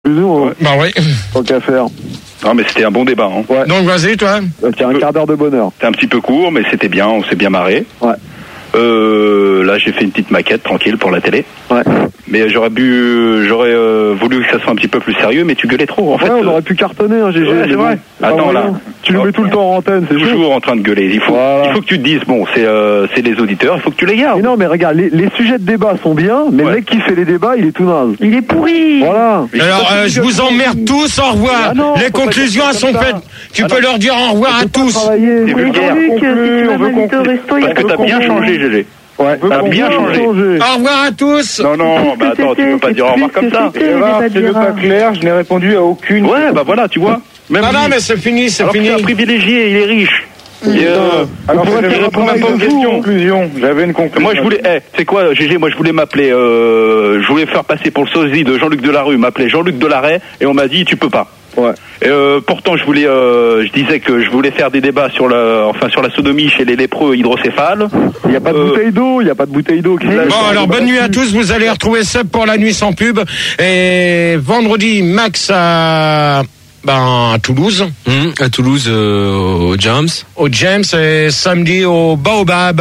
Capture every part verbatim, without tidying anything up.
Nous, hein. Bah oui. Tant qu'à faire. Non, mais c'était un bon débat. Hein. Ouais. Donc vas-y, toi. C'était un quart d'heure de bonheur. C'était un petit peu court, mais c'était bien, on s'est bien marré. Ouais. Euh, là, j'ai fait une petite maquette tranquille pour la télé. Ouais. Mais j'aurais bu, j'aurais euh, voulu que ça soit un petit peu plus sérieux, mais tu gueulais trop, en fait. Ouais, on aurait pu cartonner, hein, G G. Ouais, c'est vrai. Attends, là. Tu nous mets tout le temps en antenne, c'est toujours chaud. en train de gueuler. Il faut, Voilà. il faut que tu te dises, bon, c'est, euh, c'est les auditeurs, il faut que tu les gardes. Mais non, mais regarde, les, les sujets de débat sont bien, mais Ouais. le mec qui fait les débats, il est tout naze. Il est pourri. Voilà. Mais Alors, euh, je vous emmerde tous, au revoir. Ah non, Les faut pas conclusions dire ça sont comme faites. ça. Tu Ah peux non. leur dire au revoir à On peut pas tous. travailler. C'est Mais vulgaire. Jean-Luc, si tu on vas veut m'inviter au conclure. resto, il y Parce a que t'as bien changé, Gégé. Ouais. T'as bien changé. Au revoir à tous. Non, non, bah attends, tu peux pas dire au revoir comme ça. C'est pas clair, je n'ai répondu à aucune. Ouais, bah voilà, tu vois. Même Non, non, lui. mais c'est fini, c'est Alors que fini. c'est un privilégié, il est riche. Et euh, Alors, pourquoi tu réponds même pas aux questions? conclusion. J'avais une conclusion. Moi je voulais, eh, c'est quoi, Gégé, moi je voulais m'appeler, euh, je voulais faire passer pour le sosie de Jean-Luc Delarue, m'appeler Jean-Luc Delaret, et on m'a dit tu peux pas. Ouais. Et euh, pourtant je voulais, euh, je disais que je voulais faire des débats sur la, enfin sur la sodomie chez les lépreux hydrocéphales. Il n'y a pas de Euh, bouteille d'eau, il n'y a pas de bouteille d'eau. Bon, alors bonne nuit à tous. Vous allez retrouver Seb pour la nuit sans pub. Et vendredi, Max à, ben, à Toulouse, Mmh, à Toulouse, euh, au James. au James, et samedi au Baobab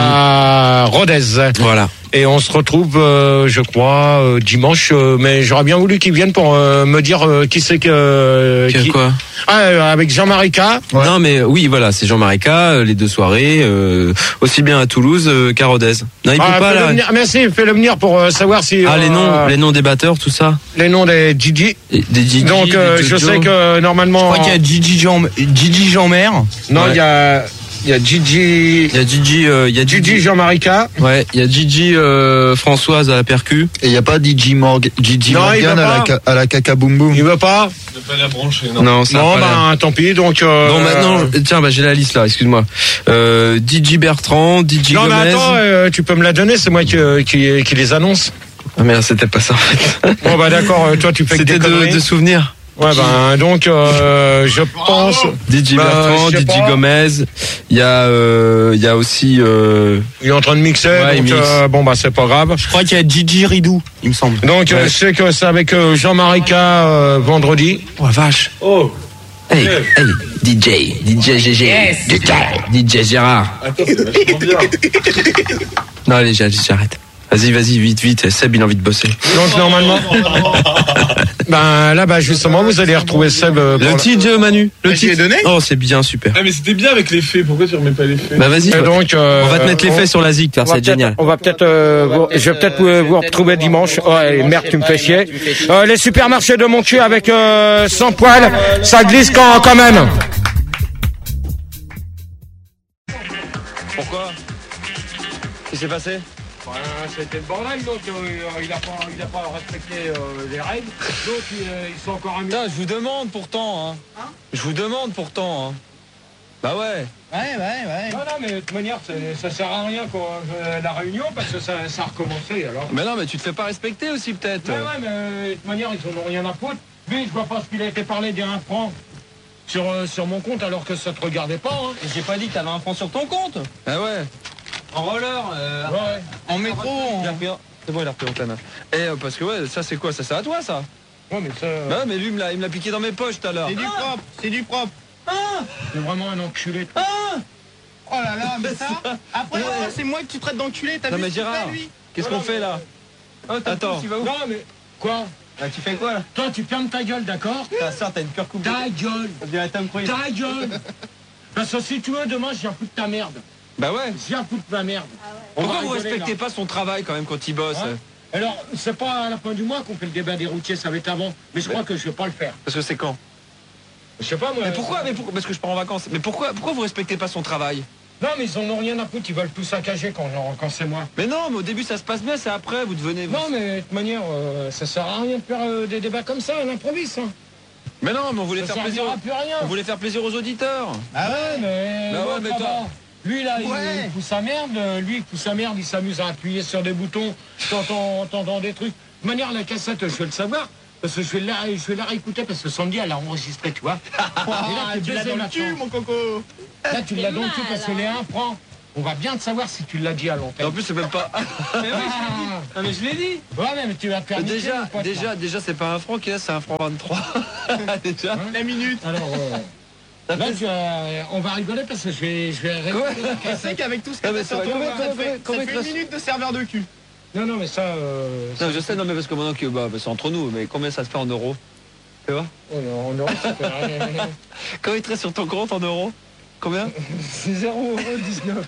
à Rodez. Voilà. Et on se retrouve, euh, je crois, euh, dimanche. euh, mais j'aurais bien voulu qu'ils viennent pour euh, me dire euh, qui c'est que... euh, Quel qui... quoi Ah, euh, avec Jean-Marie K. Non, mais oui, voilà, c'est Jean-Marie K, euh, les deux soirées, euh, aussi bien à Toulouse euh, qu'à Rodez. Non, il peut Ah, pas fais-le là. venir- merci, fais-le venir pour euh, savoir si... Ah, euh, les noms, les noms des batteurs, tout ça. les noms des Gigi. Et des Gigi, Donc, euh, des je Jojo. sais que normalement... Je crois qu'il y a Gigi Jean, Gigi Jean-Mer. Non, il Ouais. y a... Il y a Gigi... Il y a Gigi, euh, il y a Gigi Gigi, Jean-Marie K. ouais, il y a Gigi euh, Françoise à la percu. Et il n'y a pas Gigi Morgan, Gigi Non, il Morgan va à la, pas. ca- à la caca boum boum. Il veut pas. Non, ça. a Non, pas l'air. ben tant pis. Donc. Euh... Bon, maintenant, tiens, bah j'ai la liste là, excuse-moi. Euh, D J Bertrand, D J Non, Gomez. mais attends, euh, tu peux me la donner. C'est moi qui, euh, qui, qui les annonce. Ah merde, c'était pas ça en fait. Bon bah d'accord. euh, Toi, tu fais que des C'était de, conneries. de souvenirs. Ouais, ben donc euh, je pense. D J Bah, Bertrand, je sais D J pas. Gomez. Il y a, euh, il y a aussi. Euh, Il est en train de mixer. Ouais, il donc mixe. euh, bon bah c'est pas grave. Je crois qu'il y a Gigi Ridou, il me semble. Donc euh, je sais que c'est avec euh, Jean-Marie K euh, vendredi. Oh la vache. Oh. Hey, hey, D J, D J G G, D J, D J Gérard. Attends, c'est vachement bien. Non, allez, j'ai- j'arrête. Vas-y, vas-y, vite, vite. Seb, il a envie de bosser. Donc normalement. Ben là, bah justement, vous allez retrouver Seb. euh, pour Le la- titre, Manu. Le Ah, j'y ai titre. donné Oh, c'est bien, super. Ah mais c'était bien avec les faits, pourquoi tu remets pas les faits? Bah vas-y. Et donc, euh, On va te mettre les on- faits sur la zig, car on ça va va être peut-être- génial. On va peut-être, euh, vous- je vais peut-être vous, vous retrouver dimanche. Ouais, merde, tu me fais chier. Euh, les supermarchés de mon cul avec euh, sans poil, ça glisse quand, quand même. Pourquoi? Qu'est-ce qui s'est passé? C'était le bordel, donc il n'a pas, il a pas respecté les règles. Donc ils sont encore amis. Putain, je vous demande pourtant, hein. Je vous demande pourtant, hein. Bah ouais. Ouais, ouais, ouais. Non, non, mais de toute manière, c'est- ça sert à rien quoi, euh, la réunion parce que ça, ça a recommencé alors. Mais non, mais tu te fais pas respecter aussi, peut-être. Ouais, ouais, mais euh, de toute manière, ils en ont rien à foutre. Lui, je vois pas ce qu'il a été parlé des un franc sur, euh, sur mon compte alors que ça te regardait pas. Hein. J'ai pas dit que t'avais un franc sur ton compte. Ah ouais. En roller, euh, Ouais. en métro. en- Il a repris un- C'est bon, il a repris Antenne. Et euh, parce que ouais, ça c'est quoi? Ça c'est à toi, ça? Ouais, mais ça, Bah ouais, mais lui, il me l'a- il me l'a piqué dans mes poches tout à l'heure. C'est du propre, c'est du propre. c'est vraiment un enculé. Oh là là, mais ça. Après, oh, c'est moi que tu traites d'enculé, t'as Non, vu mais ce qu'il Gérard, fait, lui. qu'est-ce qu'on fait là? Attends. Non, mais quoi? Bah, tu fais quoi là? Toi, tu fermes ta gueule, d'accord? Ta soeur, t'as une pure coupe. Ta gueule. On dirait Tom Cruise. Ta gueule. Parce que si tu veux, demain, je viens foutre ta merde. Bah ouais. Je viens foutre ma merde. On Pourquoi va vous rigoler, respectez là. pas son travail quand même quand il bosse? Hein? Alors, c'est pas à la fin du mois qu'on fait le débat des routiers, ça va être avant. Mais je crois que je vais pas le faire. Parce que c'est quand? Je sais pas, moi. Mais pourquoi? Mais pourquoi? Parce que je pars en vacances. Mais pourquoi? Pourquoi vous respectez pas son travail? Non, mais ils en ont rien à foutre, ils veulent tout saccager quand, quand c'est moi. Mais non, mais au début ça se passe bien, c'est après vous devenez. Non, mais de toute manière, euh, ça sert à rien de faire euh, des débats comme ça, à l'improviste. Hein. Mais non, mais on voulait Ça faire plaisir. servira plus à rien. On voulait faire plaisir aux auditeurs. Ah ouais, mais. Bah ouais, bon, mais ça toi- va. Lui, là, il- Ouais. il fout sa merde. euh, Lui, il fout sa merde, il s'amuse à appuyer sur des boutons, t'entends t'entends des trucs. De toute manière, la cassette, je vais le savoir. Parce que je vais la, je vais la réécouter parce que Sandy, elle a enregistré, tu vois. Ah, Et là, t'es tu l'as baisé dans le maintenant. cul, mon coco. Là, tu l'as dans le cul parce que les un francs. on va bien te savoir si tu l'as dit à Et l'antenne. en plus, c'est même pas. Mais oui, je l'ai dit. Ah, mais je l'ai dit. Ouais, mais tu vas perdre. Déjà, déjà, déjà, c'est pas un franc qui est là, c'est un franc vingt-trois. Déjà. La minute. Alors, euh, là, tu vas- on va rigoler parce que je vais, je vais Quoi répondre à la Tu cassette. sais qu'avec tout ce que Non, mais t'as c'est vrai, sorti, combien- ça te combien- fait, combien ça de fait une classes- minute de serveur de cul. Non, non, mais ça. Euh, ça Non, je sais, non, mais parce que maintenant que bah, c'est entre nous, mais combien ça se fait en euros? Tu vois? oh, non, en euros, ça fait rien. Quand il te reste sur ton compte en euros? Combien? C'est zéro virgule dix-neuf.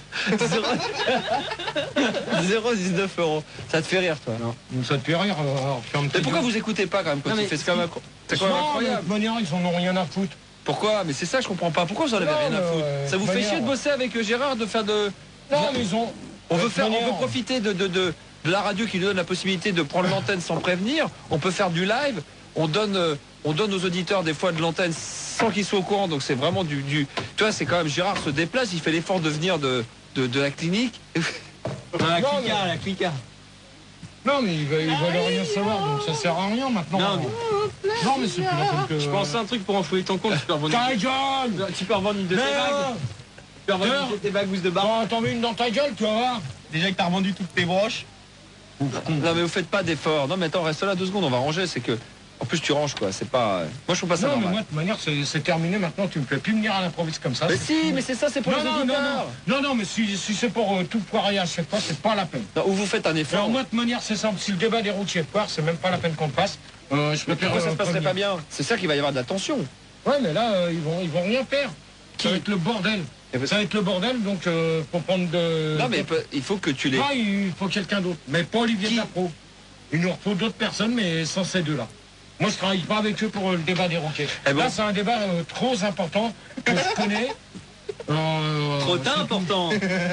zéro virgule dix-neuf euros. Ça te fait rire, toi, non? Ça te fait rire. Alors, ferme Mais tes pourquoi yeux. vous écoutez pas quand même quand Non, il mais fait ce quand même incro- c'est quand Non, même mais de incroyable. toute manière, ils en ont rien à foutre. Pourquoi? Mais c'est ça, je comprends pas. Pourquoi vous en avez Non, rien à mais, foutre? euh, Ça vous de fait manière- chier de bosser avec euh, Gérard, de faire de. Non, mais ils ont. On veut de faire, on manière- veut profiter de, de, de, de la radio qui nous donne la possibilité de prendre l'antenne sans prévenir. On peut faire du live. On donne, euh, on donne aux auditeurs des fois de l'antenne sans qu'ils soient au courant. Donc c'est vraiment du, du. Tu vois, c'est quand même Gérard se déplace, il fait l'effort de venir de, de, de la clinique. Ah, la Non, clica, mais- la clica. Non, mais ils veulent, ils veulent rien savoir, donc ça sert à rien maintenant. Non, Non, mais c'est plus la peine que. Je pense à un truc pour enfouler ton compte. Tu peux revendre, Ta gueule. tu peux revendre une de tes Mais, bagues. euh, Tu peux revendre une de tes bagues ou de bar. Bon, t'en mets une dans ta gueule, tu vas voir. Déjà que t'as revendu toutes tes broches. Non mais vous faites pas d'efforts. Non mais attends, reste là deux secondes, on va ranger. C'est que, en plus tu ranges quoi. C'est pas. Moi je trouve pas ça Non, mais normal. moi, de toute manière, c'est c'est terminé maintenant. Tu me fais plus venir à l'improviste comme ça. Mais c'est si, tout. mais c'est ça, c'est pour Non, les non, non, auditeurs. non, non, non, mais si, si c'est pour euh, tout poirer à chaque fois, c'est pas la peine. Non, ou vous faites un effort. Alors moi, de toute manière, c'est simple. Si le débat des routiers poire, c'est même pas la peine qu'on le fasse. Euh, je préfère. Pourquoi ça euh, se passerait prévenir. pas bien? C'est ça qu'il va y avoir de la tension. Ouais, mais là, euh, ils vont, ils vont rien faire. Qui? Ça va être le bordel. Et parce- Ça va être le bordel, donc euh, pour prendre de. Non mais peut- il faut que tu les. Là, il faut quelqu'un d'autre. Mais pas Olivier Qui? Tapro. Il nous faut d'autres personnes, mais sans ces deux-là. Moi, je travaille pas avec eux pour euh, le débat des routiers. Eh bon. Là, c'est un débat euh, trop important que je connais. Euh, Trop c'est tout. important.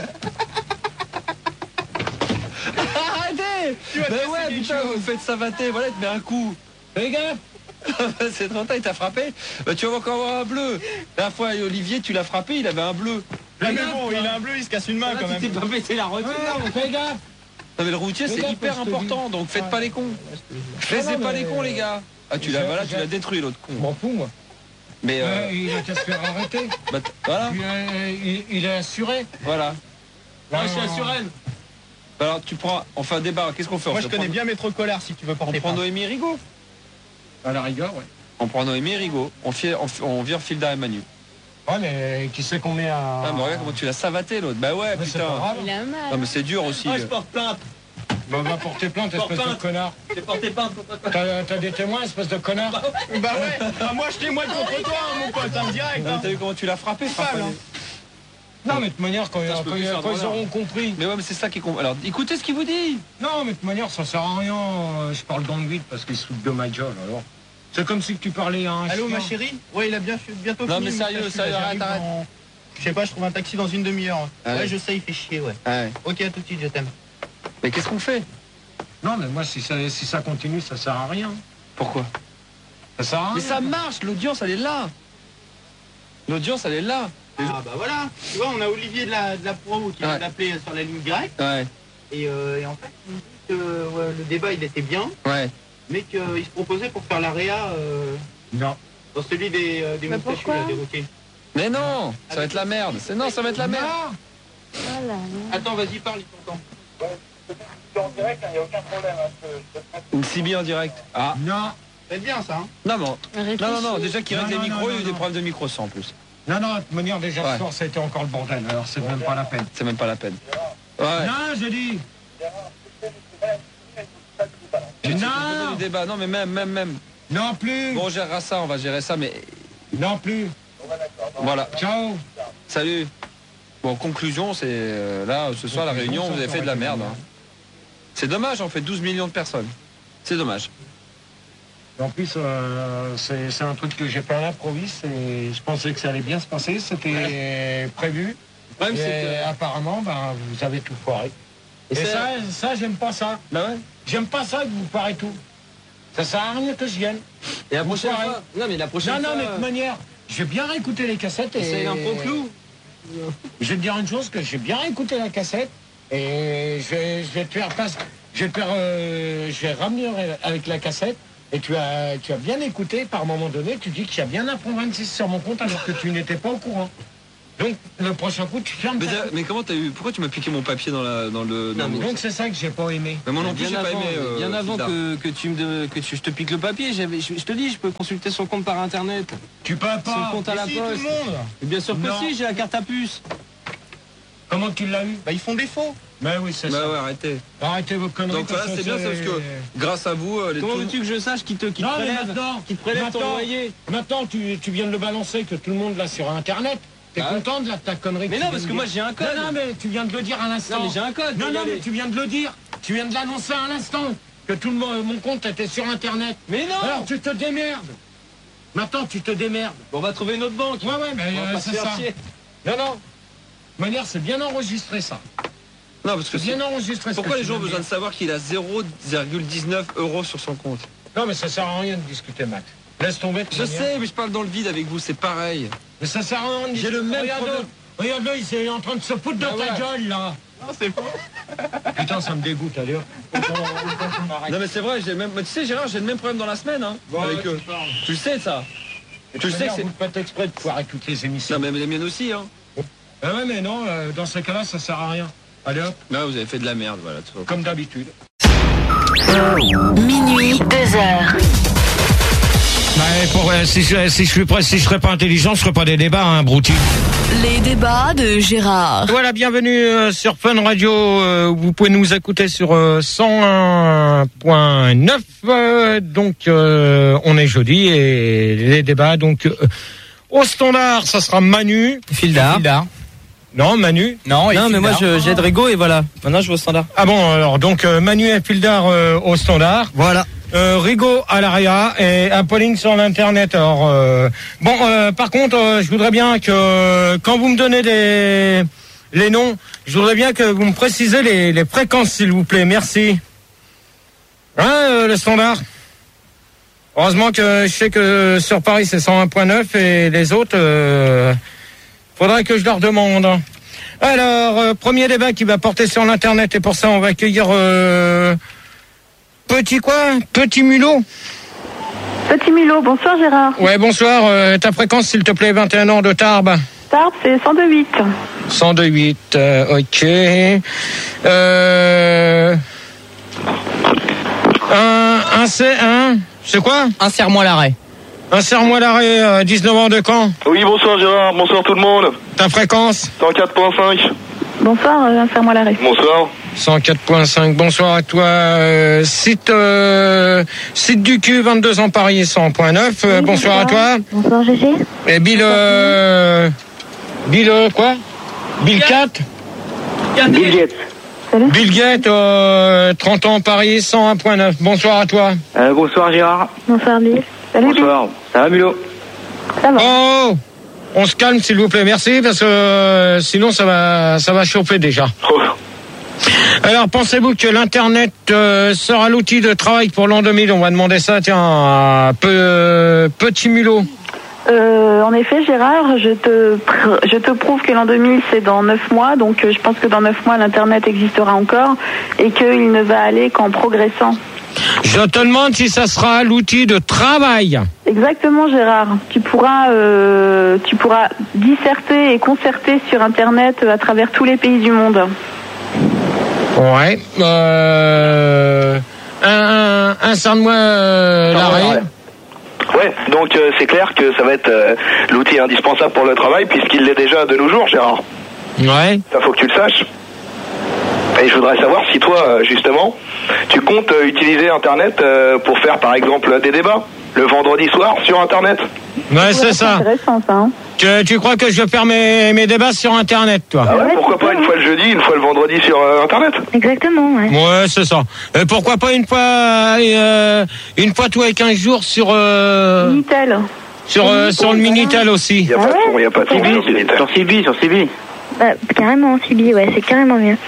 Arrêtez. Tu vas te Mais casser ouais, quelque putain, chose. vous faites savater, voilà, il te met un coup. Fais gaffe. C'est trop tard, il t'a frappé. Bah, tu vas encore avoir un bleu. La dernière fois, Olivier, tu l'as frappé, il avait un bleu. Là, mais bon, il a un bleu, il se casse une main Là, quand tu même. t'es pas pété la route. Ouais, fais gaffe. Non mais le routier Mais c'est là, hyper parce que je te important, donc faites Ouais. pas les cons. Faites Non, non, pas mais- les cons les gars. Ah tu l'as, J'ai- voilà, tu j'ai- l'as détruit l'autre con. Je m'en fous, moi. Mais euh, Ouais, il a qu'à se faire arrêter. bah, t- voilà, Il, a- il- il est assuré. voilà. Moi, je suis assuré. Alors tu prends, on fait un débat, qu'est-ce qu'on fait? Moi, on je se connais prend- bien Maître Collard si tu veux On porter prend plainte. Noémie Rigaud. À la rigueur, ouais. On prend Noémie Rigaud. On, fait, on, fait- on vire Filda et Manu. Ouais, mais qui c'est qu'on met à. Ah mais regarde comment tu l'as savaté l'autre. Bah ouais Mais c'est pas putain. grave. Il a mal. Non mais c'est dur aussi. Ah, je porte plainte. Bah, va porter plainte, Porte espèce de plainte. connard. J'ai porté plainte contre toi. T'as t'as des témoins, espèce de connard. Bah ouais, bah moi je témoigne contre toi, mon pote, hein, direct. Non, hein. T'as vu comment tu l'as frappé, frappe Mal, pas hein. les- Non, mais de toute manière, quand, Putain, je peux quand- plus faire quand de ils renard. auront compris. Mais ouais mais c'est ça qui est con. Alors écoutez ce qu'il vous dit. Non, mais de toute manière, ça sert à rien. euh, Je parle dans le vide parce qu'ils se foutent de ma gueule, alors. C'est comme si tu parlais à un Allô, chien. ma chérie. Ouais, il a bien, bientôt Non, fini. mais le sérieux, message, sérieux, là, arrête, j'arrive arrête. dans- Je sais pas, je trouve un taxi dans une demi-heure. Ah ouais. Ouais, je sais, il fait chier, ouais. Ouais. Ok, à tout de suite, je t'aime. Mais qu'est-ce qu'on fait? Non, mais moi, si ça, si ça continue, ça sert à rien. Pourquoi? Ça sert à rien. Mais ça marche, l'audience elle est là. L'audience elle est là. Ah bah voilà, tu vois, on a Olivier de la, de la Pro qui Ouais. vient d'appeler sur la ligne directe. Ouais, Et, euh, et en fait, il me dit que ouais, le débat il était bien, ouais. mais qu'il se proposait pour faire la réa euh, Non. dans celui des, euh, des Mais moustachus, pourquoi là, des routiers. Mais non, ça va être la merde. C'est non, ça va être la merde. Non. Voilà. Attends, vas-y, parle, il t'entend. Une C B en direct. Ah, Non. C'est bien ça, hein. non, non. Réfléchis. Non, non, non, déjà qu'il Non, règle les non, micros, non, il y a eu non, des non. problèmes de micro sans en plus. Non, non, de toute manière, déjà Ouais. ce soir, ça a été encore le bordel, alors c'est même pas la peine. C'est même pas la peine. Ouais. Non, j'ai dit. Tu te fais Non. du débat. Non, mais même, même, même. Non plus. Bon, on gérera ça, on va gérer ça, mais Non plus. voilà. Ciao. Salut. Bon, conclusion, c'est euh, là, ce soir, la réunion, vous avez fait de la merde. hein. C'est dommage, on fait douze millions de personnes. C'est dommage. En plus, euh, c'est c'est un truc que j'ai fait à l'improviste et je pensais que ça allait bien se passer. C'était prévu. problème, Et c'est que- apparemment, ben, vous avez tout foiré. Et Et, c'est- ça, ça j'aime pas ça. Bah ouais. J'aime pas ça que vous foirez tout. Ça sert à rien que je vienne. Et la prochaine Vous fois. Non, mais la prochaine Non, non, fois. mais de toute manière, j'ai bien réécouté les cassettes et... C'est un pro clou. Je vais te dire une chose, que j'ai bien écouté la cassette et je vais, je vais te faire passer, je vais te faire, euh, je vais ramener avec la cassette et tu as, tu as bien écouté. Par moment donné, tu dis qu'il y a bien un point vingt-six sur mon compte alors que tu n'étais pas au courant. Donc, le prochain coup, tu fermes Mais, ta... mais comment t'as eu. Pourquoi tu m'as piqué mon papier dans, la, dans le. Dans Non, mais le- Donc, c'est ça que j'ai pas aimé. Mais moi non plus, j'ai bien pas avant, aimé. euh, bien avant Fildar. que, que tu me de- que tu, je te pique le papier, j'avais, je, je te dis, je peux consulter son compte par internet. Tu peux pas. Son compte à la Mais si, poste. tout le monde. Et bien sûr que Non. si, j'ai la carte à puce. Comment tu l'as eu? Bah, ils font défaut. Ben oui, c'est Bah ça. ouais, arrêtez. Arrêtez vos conneries. Donc voilà, parce c'est bien ça parce que grâce à vous, euh, les Comment tout- veux-tu que je sache qui te, qui te Non, mais prélève, maintenant, qui te prélève ton maintenant, loyer? maintenant tu, tu viens de le balancer, que tout le monde l'a sur Internet. T'es Ah. content de la, ta connerie? Mais que non, tu parce viens que de moi dire. j'ai un code. Non, non, mais tu viens de le dire à l'instant. Non, mais j'ai un code. Non, pour y non, aller. mais tu viens de le dire. Tu viens de l'annoncer à l'instant. Que tout le monde, mon compte était sur Internet. Mais non. Alors tu te démerdes. Maintenant, tu te démerdes. Bon, on va trouver une autre banque. Ouais, ouais, mais On va euh, pas se c'est faire ça. chier. Non, non. De manière, c'est bien enregistré, ça. Non, parce que C'est bien enregistré. ce pourquoi que les tu gens ont viens de besoin de dire. savoir qu'il a zéro virgule dix-neuf euros sur son compte? Non, mais ça sert à rien de discuter, Max. Laisse tomber. de Je manière. sais, mais je parle dans le vide avec vous, c'est pareil. Mais ça sert à rien de J'ai discuter. le même Regarde-le. problème. Regarde-le, il est en train de se foutre de Ah ta ouais. gueule, là. Non, c'est faux. Putain, ça me dégoûte, allez hop. Non mais c'est vrai, j'ai le même. mais tu sais Gérard, j'ai le même problème dans la semaine, hein. Bon, avec ouais, eux. tu parles. Tu le sais ça. Et Tu le sais que c'est. Vous faites exprès de foirer toutes les émissions. Non mais les miennes aussi, hein. Ah ouais, mais non, euh, dans ce cas-là, ça sert à rien. Allez hop, Non, vous avez fait de la merde, voilà. tu vois. comme d'habitude. Minuit, deux heures. Bah, pour, euh, si, je, si je suis prêt, si je serais pas intelligent, je ferais pas des débats, hein, brouti. Les débats de Gérard. Voilà, bienvenue euh, sur Fun Radio. Euh, vous pouvez nous écouter sur euh, cent un point neuf. Euh, donc, euh, on est jeudi et les débats. Donc, euh, au standard, ça sera Manu. Fildar. Fildar. Non, Manu. Non, non mais moi je, j'aide Rigo et voilà. Maintenant je vais au standard. Ah bon, alors donc euh, Manu et Fildar euh, au standard. Voilà. Euh, Rigo à l'Aria et Apolline sur l'internet. Alors euh, bon, euh, par contre, euh, je voudrais bien que euh, quand vous me donnez des les noms, je voudrais bien que vous me précisez les, les fréquences, s'il vous plaît. Merci. Hein, euh, le standard. Heureusement que je sais que sur Paris c'est cent un point neuf et les autres, euh, faudrait que je leur demande. Alors, euh, premier débat qui va porter sur l'internet et pour ça on va accueillir. Euh, Petit quoi? Petit mulot? Petit Milo, bonsoir Gérard. Ouais, bonsoir. Euh, ta fréquence, s'il te plaît, vingt et un ans de Tarbes. Tarbes, c'est cent deux virgule huit. cent deux virgule huit, euh, ok. Euh... Un, un C, un, c'est quoi? Insère-moi l'arrêt. Insère-moi l'arrêt, euh, dix-neuf ans de Caen. Oui, bonsoir Gérard, bonsoir tout le monde. Ta fréquence? cent quatre point cinq. Bonsoir, euh, insère-moi l'arrêt. Bonsoir. cent quatre point cinq, bonsoir à toi. Euh, site, euh, site du cul, vingt-deux ans Paris, cent point neuf. Euh, Oui, bonsoir, à toi. Bonsoir Gégé. Et Bill, euh, Bill, euh, quoi? Bill quatre? Bill Gates. Salut. Bill Gates, euh, trente ans Paris, cent un point neuf. Bonsoir à toi. Euh, bonsoir Gérard. Bonsoir Bill. Salut Bill. Bonsoir. Ça va Mulot? Ça va. Oh, on se calme s'il vous plaît, merci, parce que euh, sinon ça va, ça va chauffer déjà. Oh. Alors, pensez-vous que l'Internet euh, sera l'outil de travail pour l'an deux mille? On va demander ça, tiens, à peu, Petit Mulot. Euh, en effet Gérard, je te, pr- je te prouve que l'an deux mille c'est dans neuf mois, donc euh, je pense que dans neuf mois l'internet existera encore et qu'il ne va aller qu'en progressant. Je te demande si ça sera l'outil de travail. Exactement Gérard, tu pourras, euh, tu pourras disserter et concerter sur internet euh, à travers tous les pays du monde. Ouais. Euh, un, un, insère-moi euh, l'arrêt. Ouais, donc euh, c'est clair que ça va être euh, l'outil indispensable pour le travail puisqu'il l'est déjà de nos jours Gérard. Ouais. Ça faut que tu le saches. Et je voudrais savoir si toi, euh, justement, tu comptes euh, utiliser Internet euh, pour faire par exemple des débats le vendredi soir sur Internet. Ouais, c'est ça. Intéressant ça. Hein. Que, tu crois que je vais faire mes, mes débats sur Internet, toi? Ah ouais, Ouais, pourquoi c'est pas ça, une fois le jeudi, une fois le vendredi sur euh, Internet. Exactement, ouais. Ouais, c'est ça. Et pourquoi pas une fois, euh, une fois tous les quinze jours sur, euh, Minitel. sur, euh, sur le Minitel aussi. Il n'y a, Ah pas de ouais son, y a pas de son. Sur sur Minitel. Sur Cibi, sur Cibi. Bah, carrément, Sibi, ouais, c'est carrément mieux.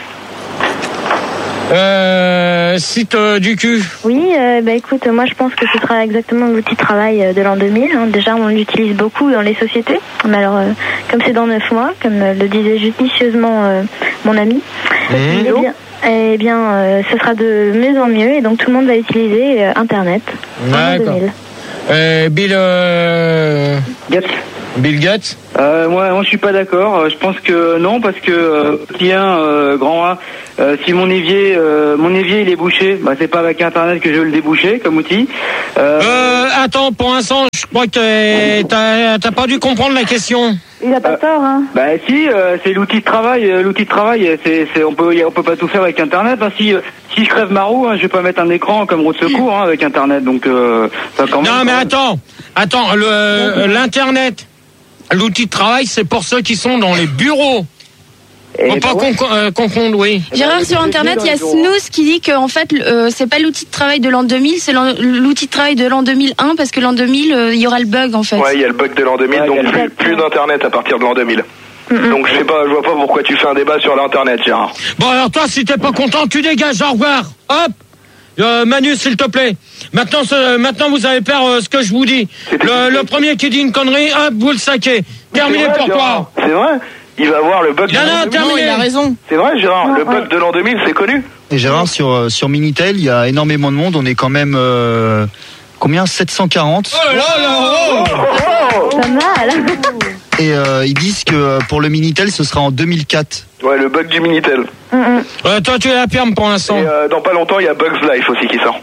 Euh, site euh, du cul. Oui, euh, bah écoute, moi je pense que ce sera exactement l'outil de travail euh, de l'an deux mille. Hein. Déjà, on l'utilise beaucoup dans les sociétés. Mais alors, euh, comme c'est dans neuf mois, comme euh, le disait judicieusement euh, mon ami, eh bien, eh bien euh, ce sera de mieux en mieux et donc tout le monde va utiliser euh, Internet. en l'an D'accord. deux mille. Euh, Bill, euh, Gates. Bill Gates. Euh, moi, moi, je suis pas d'accord. Euh, Je pense que non, parce que euh, petit un, euh, grand A, euh, si mon évier, euh, mon évier, il est bouché, bah c'est pas avec Internet que je vais le déboucher comme outil. Euh, euh attends, pour l'instant, je crois que t'as, t'as pas dû comprendre la question. Il a pas euh, tort, hein. Bah si, euh, c'est l'outil de travail. Euh, l'outil de travail, c'est, c'est, on peut, on peut pas tout faire avec Internet. Hein. Si, euh, si je crève ma roue, hein, je vais pas mettre un écran comme roue de secours hein, avec Internet. Donc, euh, ça quand même. Non, mais attends, attends, le, euh, l'Internet, l'outil de travail, c'est pour ceux qui sont dans les bureaux. Faut pas bah ouais. con, euh, confondre, oui. Gérard, sur Internet, il y a Snooze qui dit que en fait, euh, c'est pas l'outil de travail de l'an deux mille, c'est l'outil de travail de l'an deux mille un, parce que l'an deux mille, euh, il y aura le bug en fait. Ouais, il y a le bug de l'an deux mille, ouais, donc plus, plus d'Internet à partir de l'an deux mille. Mm-hmm. Donc je sais pas, je vois pas pourquoi tu fais un débat sur l'Internet, Gérard. Bon, alors toi, si t'es pas content, tu dégages, au revoir. Hop. Euh, Manu, s'il te plaît. Maintenant, ce, maintenant, vous allez faire euh, ce que je vous dis. Le, le premier qui dit une connerie, hop, vous le saquez. Terminé vrai, pour Gérard. Toi. C'est vrai. Il va avoir le bug non, de l'an non, terminé. Non, il a raison. C'est vrai, Gérard. Non, le bug ouais. de l'an deux mille, c'est connu. Et Gérard, sur, sur Minitel, il y a énormément de monde. On est quand même... Euh, combien sept cent quarante. Oh là là, oh, oh pas mal. Et euh, ils disent que pour le Minitel, ce sera en deux mille quatre. Ouais, le bug du Minitel. Mm-hmm. Euh, toi, tu es la ferme pour l'instant. Et euh, dans pas longtemps, il y a Bugs Life aussi qui sort.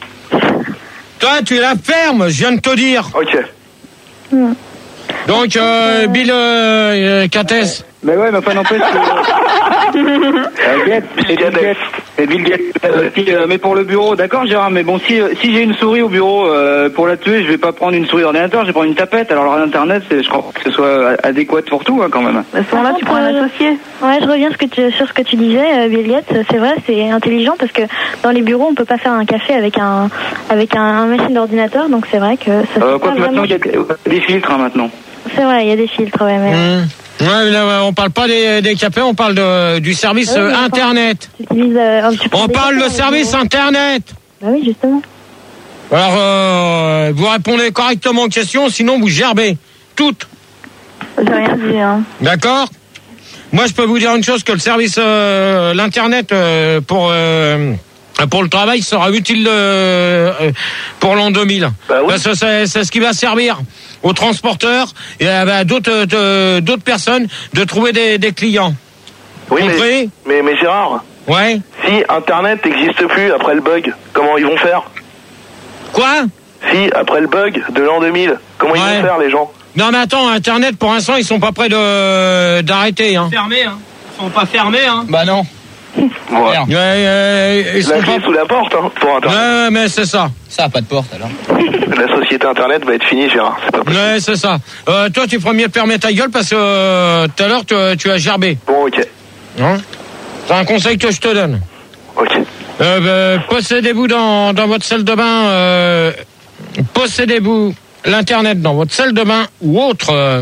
Toi, tu es la ferme, je viens de te dire. Ok. Mm. Donc, euh, Bill euh, euh, Cates. Mais ouais, mais enfin n'empêche que... euh, Gates, c'est Bill Gates. C'est Bill Gates. Euh, si, euh, mais pour le bureau, d'accord Gérard, mais bon, si, euh, si j'ai une souris au bureau, euh, pour la tuer, je vais pas prendre une souris d'ordinateur, je vais prendre une tapette. Alors l'internet, c'est, je crois que ce soit adéquat pour tout, hein, quand même. À ce moment-là, tu prends un associé. Ouais, je reviens ce que tu, sur ce que tu disais, euh, Bill Gates. C'est vrai, c'est intelligent parce que dans les bureaux, on peut pas faire un café avec un avec un, un machine d'ordinateur, donc c'est vrai que ça. Euh, quoi que maintenant, il y a des filtres hein, maintenant. C'est vrai, il y a des filtres, ouais, mais. Mmh. Ouais, là, on parle pas des, des cafés, on parle de, du service ouais, euh, Internet. Euh, on parle de service Internet. Bah oui, justement. Alors, euh, vous répondez correctement aux questions, sinon vous gerbez. Toutes. J'ai rien dit, hein. D'accord. Moi, je peux vous dire une chose, que le service, euh, l'Internet, euh, pour... Euh, pour le travail sera utile euh, pour l'an deux mille. Bah oui. Parce que c'est, c'est ce qui va servir aux transporteurs et à bah, d'autres, de, d'autres personnes de trouver des, des clients. Oui, mais, mais, mais Gérard, ouais. Si Internet n'existe plus après le bug, comment ils vont faire? Quoi? Si, après le bug de l'an deux mille, comment ouais. ils vont faire les gens? Non mais attends, Internet pour l'instant ils sont pas prêts de, d'arrêter. Hein. Fermés, hein. Ils sont pas fermés, hein. Bah non. Ouais. Ouais, euh, ils la sont clé pas... sous la porte hein, pour Internet. Ouais, mais c'est ça. Ça a pas de porte alors. La société Internet va être finie, Gérard. C'est pas possible. Ouais, c'est ça. Euh, toi, tu ferais mieux de fermer ta gueule parce que euh, tout à l'heure, tu, tu as gerbé. Bon, ok. Hein? C'est un conseil que je te donne. Ok. Euh, bah, possédez-vous dans, dans votre salle de bain, euh, possédez-vous l'Internet dans votre salle de bain ou autre. Euh,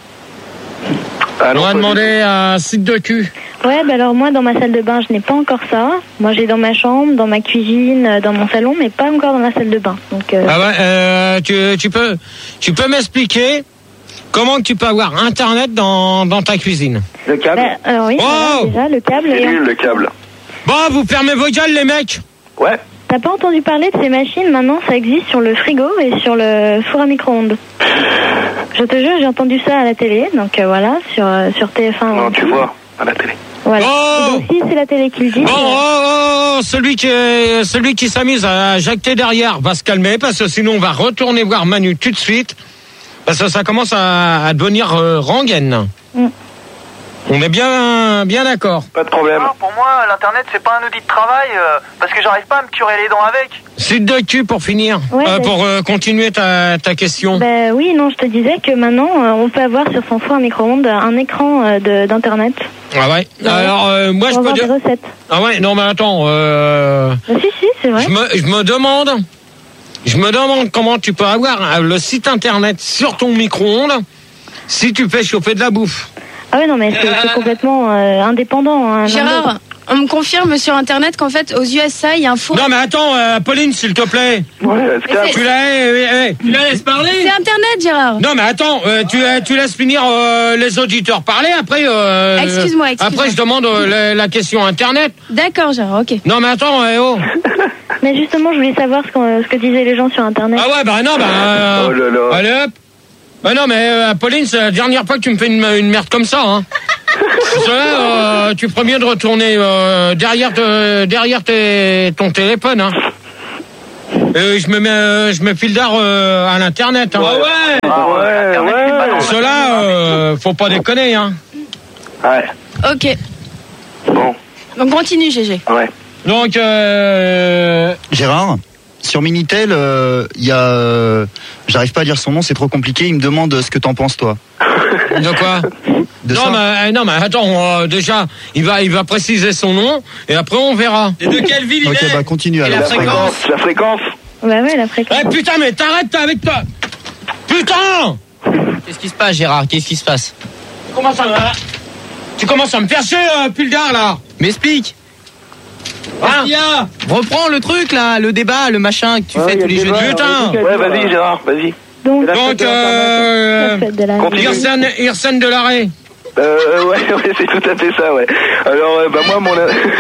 ah, non, on va demander à un site de cul. Ouais, bah alors moi, dans ma salle de bain, je n'ai pas encore ça. Moi, j'ai dans ma chambre, dans ma cuisine, dans mon salon, mais pas encore dans la salle de bain. Donc, euh... Ah ouais, euh, tu, tu peux, tu peux m'expliquer comment tu peux avoir Internet dans, dans ta cuisine? Le câble. Bah, alors oui, oh voilà, déjà, le câble. C'est et nul, on... le câble. Bon, vous fermez vos gueules, les mecs. Ouais. T'as pas entendu parler de ces machines? Maintenant, ça existe sur le frigo et sur le four à micro-ondes. Je te jure, j'ai entendu ça à la télé, donc euh, voilà, sur, euh, sur T F un. Non, tu vois, à la télé. Voilà. Oh Donc, si c'est la télé qui le dit. Bon, oh, oh, oh, celui qui est, celui qui s'amuse à jacter derrière va se calmer parce que sinon on va retourner voir Manu tout de suite parce que ça commence à, à devenir euh, rengaine. Mm. On est bien, bien d'accord. Pas de problème. Non, pour moi, l'internet c'est pas un outil de travail euh, parce que j'arrive pas à me curer les dents avec. Site de cul pour finir, ouais, euh, bah, pour euh, continuer ta, ta question. Bah oui, non, je te disais que maintenant euh, on peut avoir sur son four à micro-ondes un écran euh, de, d'internet. Ah ouais. ouais. Alors euh, moi pour je peux dire. Des recettes. Ah ouais, non mais attends. Euh... Bah, si si, c'est vrai. Je me, je me demande, je me demande comment tu peux avoir le site internet sur ton micro-ondes si tu fais chauffer de la bouffe. Ah oui, non, mais c'est, c'est complètement euh, indépendant. Hein, Gérard, on me confirme sur Internet qu'en fait, aux U S A, il y a un four... Non, mais attends, euh, Pauline, s'il te plaît. Ouais, tu la, euh, euh, tu la laisses parler? C'est Internet, Gérard. Non, mais attends, euh, tu, euh, tu laisses finir euh, les auditeurs parler, après... Euh, excuse-moi, excuse-moi. Après, je demande euh, la, la question Internet. D'accord, Gérard, ok. Non, mais attends, eh, oh. Mais justement, je voulais savoir ce, ce que disaient les gens sur Internet. Ah ouais, bah non, bah... Euh, oh là là. Allez, hop. Ah non, mais euh, Apolline, c'est la dernière fois que tu me fais une, une merde comme ça, hein. Parce que là, euh, tu ferais mieux de retourner euh, derrière, te, derrière tes, ton téléphone, hein. Et je me mets, euh, je me file d'art euh, à l'internet, hein. Ah ouais, ah ouais, ouais. Cela, euh, faut pas déconner, hein. Ouais. Ok. Bon. Donc continue, G G. Ouais. Donc, euh... Gérard, sur Minitel, il euh, y a, euh, j'arrive pas à dire son nom, c'est trop compliqué. Il me demande ce que t'en penses, toi. De quoi? De non, ça mais, non, mais attends, euh, déjà, il va, il va préciser son nom, et après on verra. Et de quelle ville il Ok, est bah continue Et alors. la fréquence. La fréquence. Bah ouais, la fréquence. Eh putain, mais t'arrêtes toi, avec toi. Putain! Qu'est-ce qui se passe, Gérard? Qu'est-ce qui se passe? Tu commences à me, tu commences à me faire chier, euh, Puldar, là. M'explique. Hein? Ah, reprends le truc là, le débat, le machin que tu Ouais, fais y a tous les le jeudis. débat, Putain! Ouais, vas-y, Gérard, vas-y. Donc, La fête Donc, de euh, la fête de la Continue. Irsen, Irsen de l'arrêt. Euh, ouais, ouais, c'est tout à fait ça, ouais. Alors, euh, bah, moi, mon...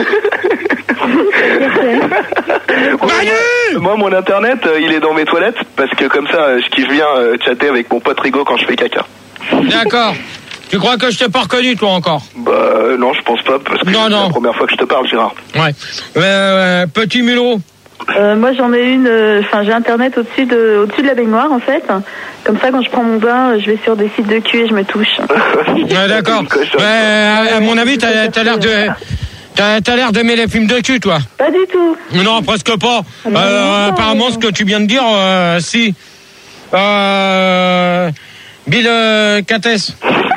Manu! Moi, mon internet, euh, il est dans mes toilettes, parce que comme ça, euh, je kiffe bien euh, chatter avec mon pote Rigo quand je fais caca. D'accord. Tu crois que je t'ai pas reconnu, toi, encore? Bah, euh, non, je pense pas, parce que Non, c'est non. la première fois que je te parle, Gérard. Ouais. Euh, petit mulot. Euh, moi j'en ai une, enfin euh, j'ai internet au-dessus de, au-dessus de la baignoire en fait. Comme ça quand je prends mon bain, je vais sur des sites de cul et je me touche. Ouais, d'accord. Mais à, à mon avis, t'as, t'as l'air de, t'as, t'as l'air d'aimer les films de cul, toi. Pas du tout. Non, presque pas. Ah, non, Euh, non, apparemment, non. ce que tu viens de dire, euh, si. Euh, Bill euh, Cates.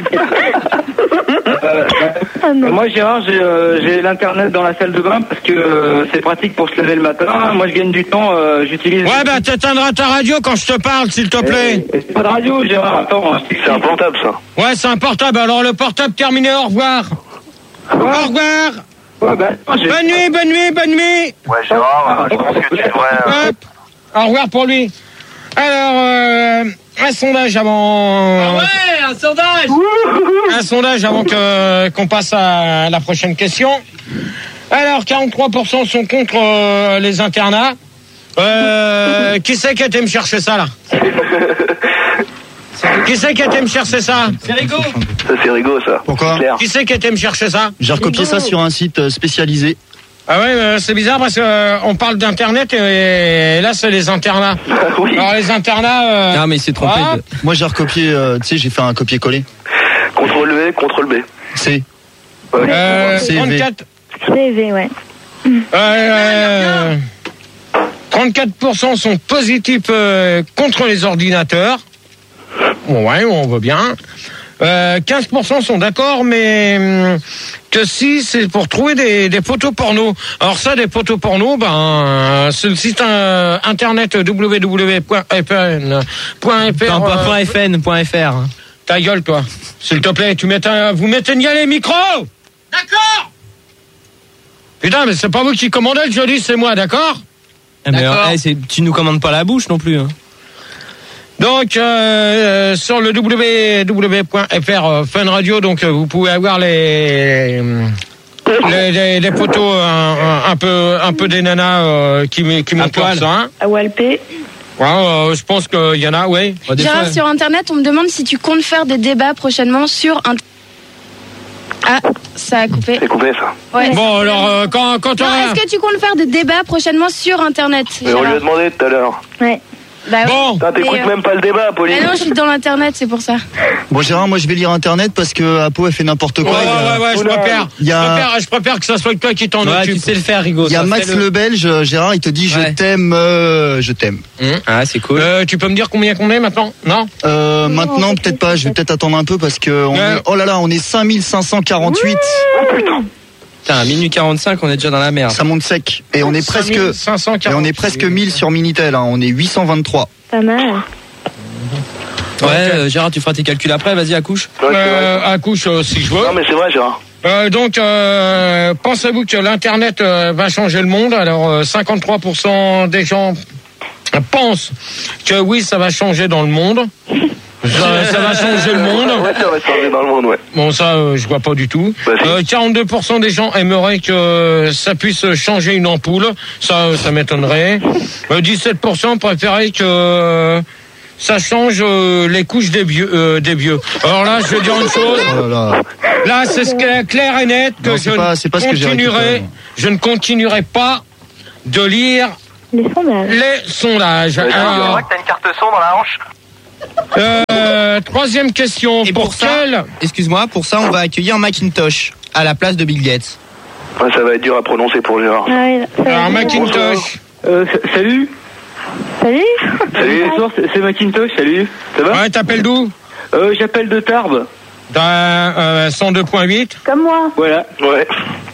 Ah, non. Moi Gérard, j'ai euh, j'ai l'internet dans la salle de bain parce que euh, c'est pratique pour se lever le matin. Moi je gagne du temps, euh, j'utilise. Ouais, bah t'éteindras ta radio quand je te parle, s'il te plaît. Et, et c'est pas de radio, Gérard. Attends, C'est un portable, ça. Ouais, c'est un portable. Alors le portable terminé, au revoir. Au revoir. Ouais, bah, attends, j'ai- Bonne nuit, bonne nuit, bonne nuit. Ouais, Gérard, euh, je pense que tu devrais... euh, Hop. Au revoir pour lui. Alors, euh, un sondage avant. Ah ouais, un sondage. Un sondage avant que qu'on passe à la prochaine question. Alors, quarante-trois pour cent sont contre euh, les internats. Euh, qui c'est qui a été me chercher ça là? Qui c'est qui a été me chercher ça? C'est Rigo. Ça, c'est Rigo, ça. Pourquoi C'est clair. Qui c'est qui a été me chercher ça? J'ai recopié ça sur un site euh, spécialisé. Ah ouais, euh, c'est bizarre parce que euh, on parle d'internet et, et là c'est les internats. Oui. Alors les internats. Euh, Non mais il s'est trompé. hop. de- Moi j'ai recopié, euh, tu sais, j'ai fait un copier-coller. Contrôle V, contrôle B. C'est Ouais. Euh, C V. trente-quatre. C V, ouais. Euh, trente-quatre pour cent sont positifs euh, contre les ordinateurs. Bon, ouais, on veut bien. Euh, quinze pour cent sont d'accord, mais hum, que si c'est pour trouver des, des photos porno. Alors ça, des photos porno, ben, euh, c'est le site euh, internet w w w point f n point f r. Enfin, pas euh, point .fn, point .fr. hein. Ta gueule, toi. S'il te plaît, tu mets un, vous m'éteignez les micros. D'accord. Putain, mais c'est pas vous qui commandez le jeudi, c'est moi, d'accord? Ah, mais, D'accord. euh, eh, c'est- tu nous commandes pas la bouche non plus. Hein. Donc euh, sur le w w w point f r euh, Fun Radio, donc euh, vous pouvez avoir les les, les, les photos un, un, un peu un peu des nanas euh, qui m- qui montent leur poil. sein. À Walpé. Ouais, euh, je pense qu'il y en a, ouais. Bon, des Gérard, fois, sur Internet, on me demande si tu comptes faire des débats prochainement sur un... Ah, ça a coupé. C'est coupé, ça. Ouais. Bon alors euh, quand quand Non, on est-ce que tu comptes faire des débats prochainement sur Internet, Mais on lui a Gérard? demandé tout à l'heure. Ouais. Bah, oui. bon Putain, t'écoutes Mais, euh, même pas le débat, Pauline. Ah non, je suis dans l'Internet, c'est pour ça. Bon Gérard, moi je vais lire internet parce que Apo elle fait n'importe ouais, quoi. ouais, Il y a- ouais, ouais, je Oula. préfère. Il y a- Je préfère, je préfère que ça soit toi qui t'en ouais, tu occupe. sais le faire, Rigo. Il y a ça, Max fais-le. le Belge, Gérard, il te dit je Ouais. t'aime, euh, je t'aime. Hum. Ah, c'est cool. Euh, tu peux me dire combien qu'on est maintenant? Non? Euh, maintenant peut-être pas, je vais peut-être attendre un peu parce que on Ouais. est, oh là là, on est cinq mille cinq cent quarante-huit. Putain, à minuit quarante-cinq, on est déjà dans la merde. Ça monte sec et on est presque cinq cent quarante. et on est presque mille sur Minitel, hein. On est huit cent vingt-trois. Pas mal. Ouais, euh, Gérard, tu feras tes calculs après, vas-y, accouche. Ouais, c'est Euh, vrai. accouche euh, si je veux. Non, mais c'est vrai, Gérard. Euh, donc, euh, pensez-vous que l'Internet euh, va changer le monde? Alors, euh, cinquante-trois pour cent des gens pensent que oui, ça va changer dans le monde. Ça, ça va changer le monde. Ouais, ça va changer dans le monde, ouais. Bon, ça, euh, je vois pas du tout. Bah, si. Euh, quarante-deux pour cent des gens aimeraient que ça puisse changer une ampoule. Ça, ça m'étonnerait. Euh, dix-sept pour cent préféraient que ça change euh, les couches des vieux, euh, des vieux. Alors là, je vais dire une chose. Oh là là. Là, c'est ce qui est clair et net que Non, je, c'est pas- c'est pas ce que j'ai continuerai, récupéré. je ne continuerai pas de lire Les sondages. les sondages. C'est Alors, vrai que t'as une carte son dans la hanche. euh, troisième question. Et pour pour ça, quel excuse-moi, pour ça, on va accueillir Macintosh à la place de Bill Gates. Ouais, ça va être dur à prononcer pour Gérard. Ah oui, ça va Alors, être- Macintosh. Euh, s- salut. Salut. Salut. Bonsoir, c'est c'est Macintosh, salut. Ça va? Ouais, t'appelles d'où? Euh, j'appelle de Tarbes. D'un euh, cent deux point huit. Comme moi. Voilà. Ouais.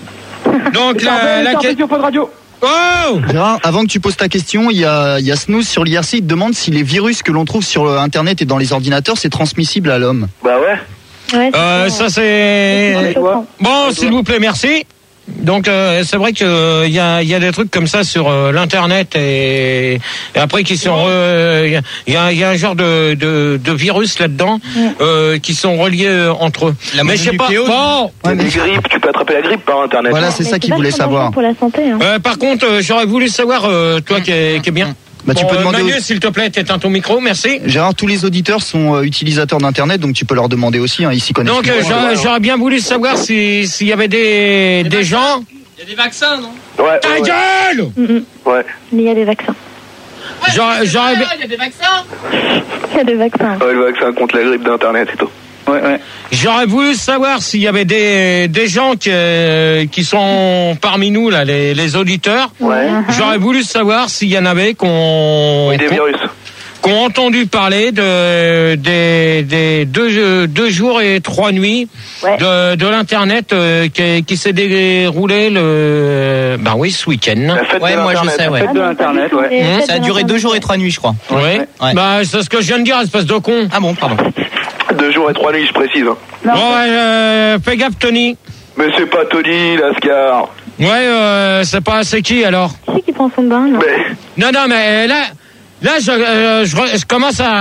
Donc la, la question. Pas de radio. Oh Gérard, avant que tu poses ta question, il y a, il y a Snooze sur l'I R C, il te demande si les virus que l'on trouve sur euh, Internet et dans les ordinateurs, c'est transmissible à l'homme. Bah ouais. Ouais, c'est Euh, ça. ça c'est. C'est choquant. Bon, s'il vous plaît, merci. Donc euh, c'est vrai que euh, il y a il y a des trucs comme ça sur euh, l'internet et, et après qui sont re- il y a il y a, il y a un genre de de, de virus là-dedans euh, qui sont reliés euh, entre eux. La Mais je sais pas. mononucléose. Bon. Il y a des grippes, tu peux attraper la grippe par internet. Voilà, c'est Mais ça qu'il voulait vachement savoir. dangereux pour la santé. Hein. Euh, par contre, euh, j'aurais voulu savoir euh, toi qui est, qui est bien. Bah, tu Bon, peux euh, demander Manu, aux- s'il te plaît, t'éteins ton micro, merci. Gérard, tous les auditeurs sont euh, utilisateurs d'Internet, donc tu peux leur demander aussi, hein, ils s'y connaissent. Donc mieux. euh, j'aurais, j'aurais bien voulu savoir si s'il y avait des des gens. Il y a des vaccins, non? Ouais. Ta ouais, ouais. gueule. Mm, mm. Ouais. Mais il y a des vaccins. J'aurais j'aurais bien- Il y a des vaccins. Il y a des vaccins. Ouais, le vaccin contre la grippe d'internet et tout. Ouais, ouais. J'aurais voulu savoir s'il y avait des, des gens qui, euh, qui sont parmi nous, là, les, les auditeurs. Ouais. J'aurais voulu savoir s'il y en avait qu'on Oui, des qu'on- virus. qu'on entendu parler de, des, des deux, deux jours et trois nuits Ouais. de, de l'Internet euh, qui, qui s'est déroulé le, ben oui, ce week-end. La fête Ouais, de moi je l'internet. sais, ouais. Fête de Ah, l'internet, pas du tout, ouais. les Mmh. fêtes Ça a de duré deux l'Internet. jours et trois nuits, je crois. Ouais. Ouais. Bah, c'est ce que je viens de dire, espèce de con. Ah bon, pardon. Deux jours et trois nuits, je précise. hein. Non. Bon, ouais, euh, fais gaffe, Tony. Mais c'est pas Tony, Lascar. Ouais, euh, c'est pas, c'est qui alors? Qui c'est qui prend son bain là? Mais Non, non, mais là, là, je, euh, je, re- je commence à,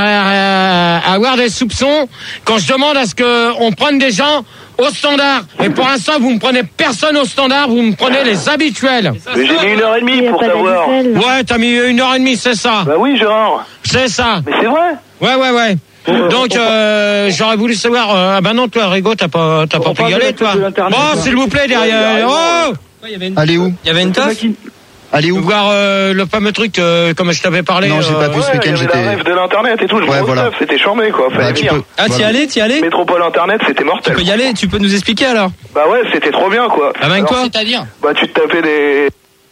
à- à avoir des soupçons quand je demande à ce que on prenne des gens au standard. Et pour l'instant, vous me prenez personne au standard, vous me prenez les habituels. mais j'ai mis une heure et Il demie y a pour pas savoir. d'habituel. Ouais, t'as mis une heure et demie, c'est ça. Bah oui, Gérard. C'est ça. Mais c'est vrai. Ouais, ouais, ouais. Donc, euh, j'aurais voulu savoir. euh, ah ben non, toi, Rigo, t'as pas, t'as pas On pu y parle de aller, la toi. fête de l'Internet, Bon, quoi. s'il vous plaît, derrière. Oh, Ouais, il y avait une, Allez où Il y avait une C'est teuf Macin- Allez où voir euh, le fameux truc, euh, comme je t'avais parlé. Non, j'ai pas euh, pu ce Ouais, il y week-end, avait la j'étais. rêve de l'internet et tout. Je Ouais, me voilà. retrouve, c'était charmé quoi. Fallait Bah, tu venir. peux. Ah, t'y Voilà. allais, t'y allais? Métropole internet, c'était mortel. Tu peux y aller, tu peux nous expliquer alors? Bah ouais, c'était trop bien quoi. Ah ben Alors, quoi? c'est-à-dire? Bah tu te tapais des.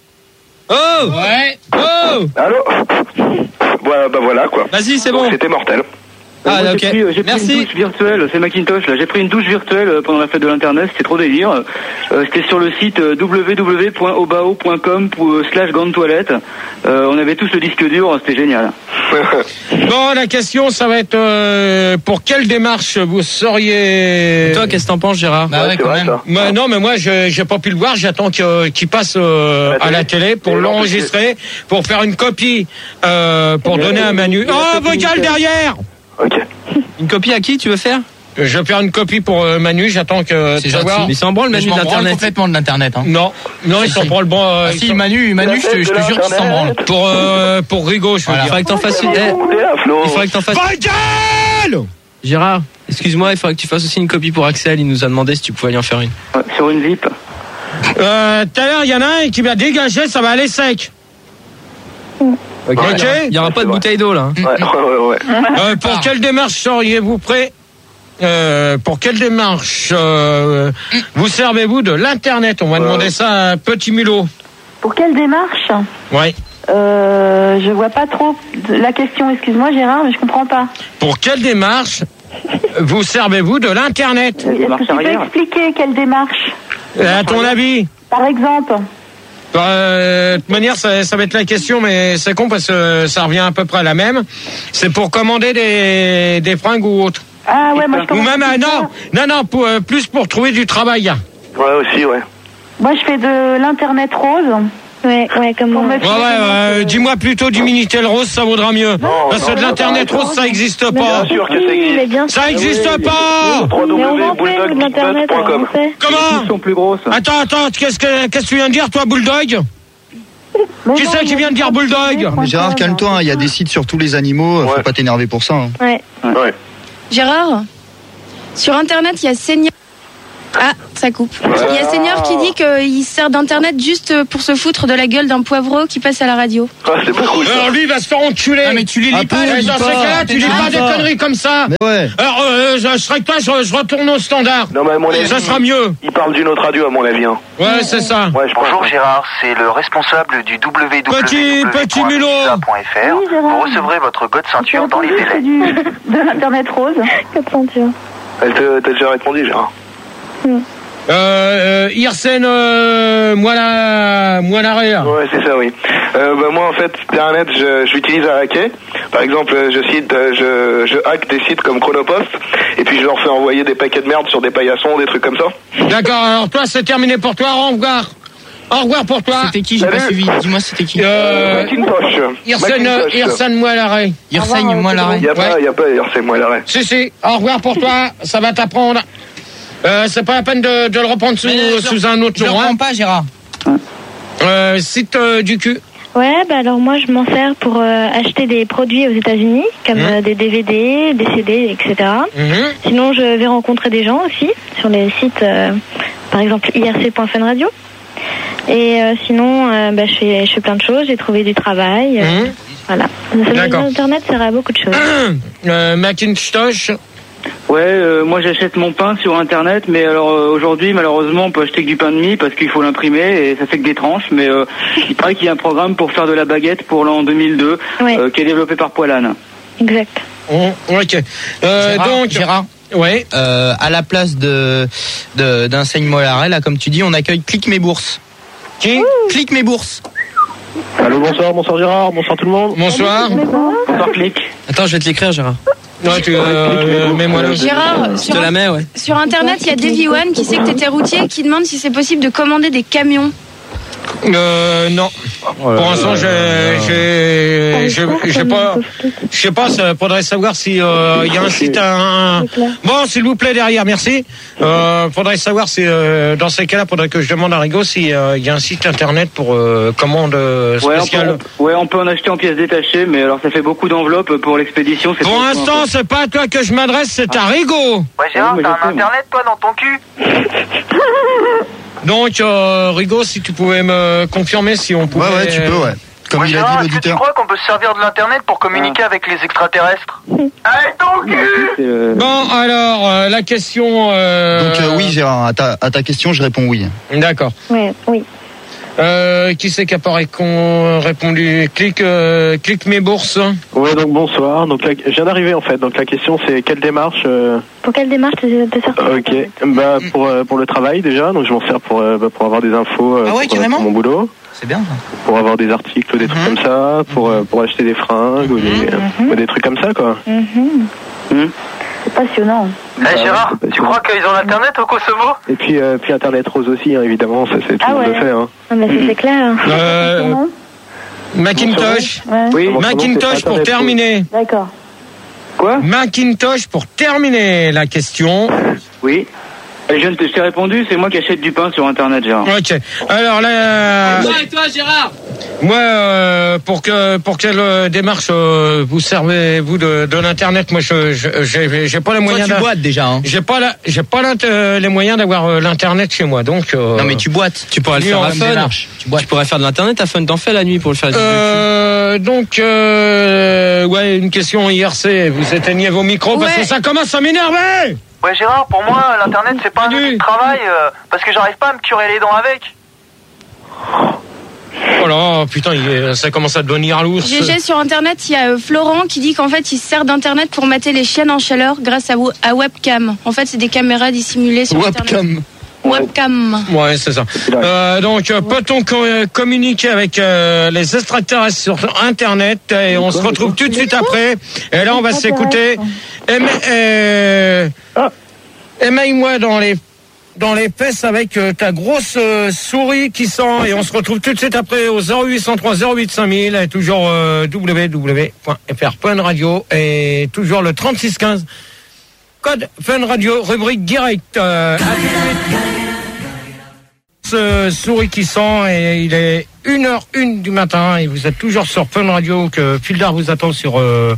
Oh! Ouais. Oh! Allô. Voilà, bah voilà quoi. Vas-y, c'est Donc, bon. C'était mortel. Ah, Moi, ok. j'ai pris, j'ai pris une Merci. douche virtuelle, c'est Macintosh là. J'ai pris une douche virtuelle euh, pendant la fête de l'internet, c'était trop délire. Euh, c'était sur le site euh, w w w point obao point com slash grande toilette. Euh, on avait tous le disque dur, c'était génial. Bon, la question, ça va être euh, pour quelle démarche vous seriez. Et toi, qu'est-ce que t'en penses, Gérard? Bah ouais, c'est quand vrai, même. ça. Mais non, mais moi, je j'ai pas pu le voir. J'attends que- qu'il passe euh, À à la la télé pour Et non, l'enregistrer, pour faire une copie, euh, pour Et donner là, à Manu. il y a Oh, la vocal technique. derrière. Ok. Une copie à qui tu veux faire? Je vais faire une copie pour euh, Manu. J'attends que C'est de savoir. gentil. Mais c'est en branle, Mais Manu, je m'en de branle l'internet. complètement de l'internet. Hein. Non, non, ils s'en branlent bon. euh, Ah, ils si, s'en- Manu, Manu, je te, je te jure qu'il s'en branle. Pour euh, pour Rigo, je veux Voilà. Il dire. faudrait que t'en fasses une. Eh, Écoutez, là, Flo. il faudrait que t'en fasses. Vocal. Gérard, excuse-moi, il faudrait que tu fasses aussi une copie pour Axel. Il nous a demandé si tu pouvais lui en faire une. Ouais, sur une zip. Euh, Tout à l'heure, il y en a un qui va dégager. Ça va aller sec. Ok. Ok. Il y aura pas de vrai. bouteille d'eau là. hein. Ouais, ouais, ouais. ouais. Euh, pour quelle démarche seriez-vous prêt euh, Pour quelle démarche euh, vous servez-vous de l'internet? On va demander ça à Petit Mulot. Pour quelle démarche? Ouais. Euh, je vois pas trop la question, excuse-moi Gérard, mais je comprends pas. Pour quelle démarche vous servez-vous de l'internet? Est-ce que tu peux expliquer quelle démarche? Euh, À ton avis? Par exemple? Euh, de toute manière, ça, ça va être la question, mais c'est con parce que ça revient à peu près à la même. C'est pour commander des, des fringues ou autres. Ah ouais, moi je Ou commence même, à ah, non, non, non, pour, euh, plus pour trouver du travail. Ouais, aussi, ouais. Moi je fais de l'internet rose. Ouais, ouais, comme moi. Ouais, ouais, ouais, dis-moi plutôt du Minitel rose, ça vaudra mieux. Parce que de l'internet rose, ça existe pas. Bien sûr que ça existe. Mais bien sûr. Ça existe pas. Mais on en fait, nous, de l'internet, on en fait. Comment? sont plus grosses. Attends, attends, qu'est-ce que, qu'est-ce que tu viens de dire, toi, Bulldog? Qui c'est qui vient de dire bulldog? Mais Gérard, calme-toi, hein, il y a des sites sur tous les animaux, faut pas t'énerver pour ça. Hein. Ouais. Ouais. Gérard, sur Internet, il y a Seigneur. Ah, ça coupe. Il y a Seigneur qui dit qu'il sert d'Internet juste pour se foutre de la gueule d'un poivreau qui passe à la radio. Ah, c'est pas cool. Alors lui, il va se faire enculer. Ah, mais tu les lis pas, Ouais, les dans lis ces pas. cas-là, tu lis pas des conneries comme ça. Mais ouais. Alors, euh, je serais que toi, je, je retourne au standard. Non, mais à mon avis, Ça sera mieux. il parle d'une autre radio, à mon avis. Hein. Ouais, c'est ça. Ouais, je pense. Bonjour Gérard, c'est le responsable du w w w Petit- petit mulot. point f r. Oui, Gérard. Vous recevrez votre code ceinture dans les délais. C'est du, de l'internet rose. Quatre ceintures. Elle te- t'a déjà répondu, Gérard. Euh, euh, Irsen, euh, moi la, moi l'arrêt. Ouais, c'est ça, oui. Euh, bah, moi, en fait, Internet, je, je l'utilise à hacker. Par exemple, je cite, euh, je, je hack des sites comme Chronopost, et puis je leur fais envoyer des paquets de merde sur des paillassons, des trucs comme ça. D'accord, alors toi, c'est terminé pour toi, au revoir. Au revoir pour toi. C'était qui? J'ai pas suivi. Dis-moi, c'était qui? Euh, Macintosh. Irsen, euh, Macintosh. Irsen, moi l'arrêt. Irsen, moi l'arrêt. Y a pas, y a pas, c'est moi l'arrêt. Si, si, au revoir pour toi, ça va t'apprendre. Euh, c'est pas la peine de, de le reprendre sous, Mais, sous un autre Je le nom. reprends Hein. pas, Gérard. Euh, site euh, du cul. Ouais, bah alors moi je m'en sers pour euh, acheter des produits aux États-Unis, comme Mmh. euh, des D V D, des C D, et cetera. Mhm. Sinon, je vais rencontrer des gens aussi sur les sites, euh, par exemple I R C point Fun Radio. Et euh, sinon, euh, bah, je, fais, je fais plein de choses. J'ai trouvé du travail. euh, Mhm. Voilà. D'accord. Internet sert à beaucoup de choses. euh, Macintosh. Ouais, euh, moi j'achète mon pain sur internet, mais alors euh, aujourd'hui malheureusement on peut acheter que du pain de mie parce qu'il faut l'imprimer et ça fait que des tranches, mais euh, il paraît qu'il y a un programme pour faire de la baguette pour l'an deux mille deux Ouais. euh, qui est développé par Poilane. Exact. Oh, ok. Euh, Gérard, donc, Gérard. ouais. Euh, à la place de de- d'Enseigne Mollaret, là, comme tu dis, on accueille Clique mes bourses. Qui? Clique mes bourses. Allô, bonsoir, bonsoir Gérard, bonsoir tout le monde. Bonsoir. Bonsoir Clic. Attends, je vais te l'écrire, Gérard. Ouais, tu, euh, mets-moi là. Gérard, Je sur, te la mets, ouais. sur Internet, il y a Davy One qui sait que t'étais routier et qui demande si c'est possible de commander des camions. Euh, non. Pour l'instant, j'ai, j'ai, j'ai, j'ai pas, je sais pas, ça faudrait savoir si, euh, il y a un site, un, bon, s'il vous plaît, derrière, merci. Euh, faudrait savoir si, euh, dans ces cas-là, faudrait que je demande à Rigaud si, euh, il y a un site internet pour, euh, commande Ouais on, spéciale. peut, ouais, on peut en acheter en pièces détachées, mais alors ça fait beaucoup d'enveloppes pour l'expédition. c'est Pour pas- l'instant, c'est pas à toi que je m'adresse, c'est à Rigaud. Ouais Gérard, Oui, mais t'as je un sais, moi. internet toi dans ton cul? Donc, euh, Rigaud, si tu pouvais me confirmer si on pouvait. Ouais, ouais, tu peux, ouais. Comme Ouais, il a Gérard, dit est-ce que tu l'auditeur. crois qu'on peut se servir de l'internet pour communiquer avec les extraterrestres? Allez ton cul! C'est, euh, Bon, alors, euh, la question. Euh... Donc euh, oui, Gérard, à ta, à ta question, je réponds oui. D'accord. Ouais, oui. Euh, qui c'est qui a pas récon- répondu? Clique, euh, clique mes bourses. Ouais, donc bonsoir. Donc là, je viens d'arriver en fait. Donc la question c'est quelle démarche euh, Pour quelle démarche te, te sers Ok. Bah pour euh, pour le travail déjà. Donc je m'en sers pour euh, bah, pour avoir des infos euh, Ah ouais, pour, carrément pour mon boulot. C'est bien. Pour avoir des articles ou des trucs Mhm. comme ça. Pour euh, pour acheter des fringues ou des Mhm. ou des trucs comme ça quoi. Mhm. hum. C'est passionnant. Eh Bah, Gérard, c'est pas tu sûr. crois qu'ils ont l'internet au Kosovo? Et puis euh, puis internet rose aussi hein, évidemment. Ça c'est tout Ah le monde ouais. le fait. Hein. Ah, bah, ça, c'est clair. Euh, Non Macintosh. Ouais. Oui. Mon surnom, Macintosh c'est pour Internet terminer. D'accord. Quoi? Macintosh pour terminer la question. Oui. Et je viens de te- je t'ai répondu, c'est moi qui achète du pain sur internet, Gérard. Ok. Alors là, Toi et toi, Gérard. moi, euh, pour que pour quelle euh, démarche euh, vous servez vous de, de l'internet? Moi, je je- j'ai j'ai pas les Toi, moyens. tu d'a- boites déjà, hein. J'ai pas la, j'ai pas l'int- euh, les moyens d'avoir euh, l'internet chez moi, donc. euh, Non, mais tu boites. Tu pourrais le lui, faire on à va me Fun. démarche. Tu, tu pourrais faire de l'internet à Fun. T'en fais la nuit pour le faire. Euh, donc, euh, ouais, une question I R C. Vous éteignez vos micros parce Ouais. que ça commence à m'énerver. Ouais Gérard, pour moi l'internet c'est pas un outil de travail euh, parce que j'arrive pas à me curer les dents avec. Oh là, putain, il est- ça commence à devenir l'ours. G G, sur Internet, il y a euh, Florent qui dit qu'en fait, il se sert d'Internet pour mater les chiennes en chaleur grâce à, wo- à webcam. En fait, c'est des caméras dissimulées sur Internet. Webcam. Webcam. Ouais, c'est ça. Euh, donc, euh, peut-on co- euh, communiquer avec euh, les extraterrestres sur Internet? Et on se retrouve tout de suite après. Et là, on va s'écouter. Éma- euh, Émaille-moi dans les dans les fesses avec euh, ta grosse euh, souris qui sent. Et on se retrouve tout de suite après au zéro huit cent trois zéro huit cinq mille et toujours euh, w w w point f r point radio et toujours le trente-six quinze. Code Fun Radio, rubrique direct. Euh, à tout de suite. Ce souris qui sent et il est une heure une du matin et vous êtes toujours sur Fun Radio que Fildar vous attend sur euh,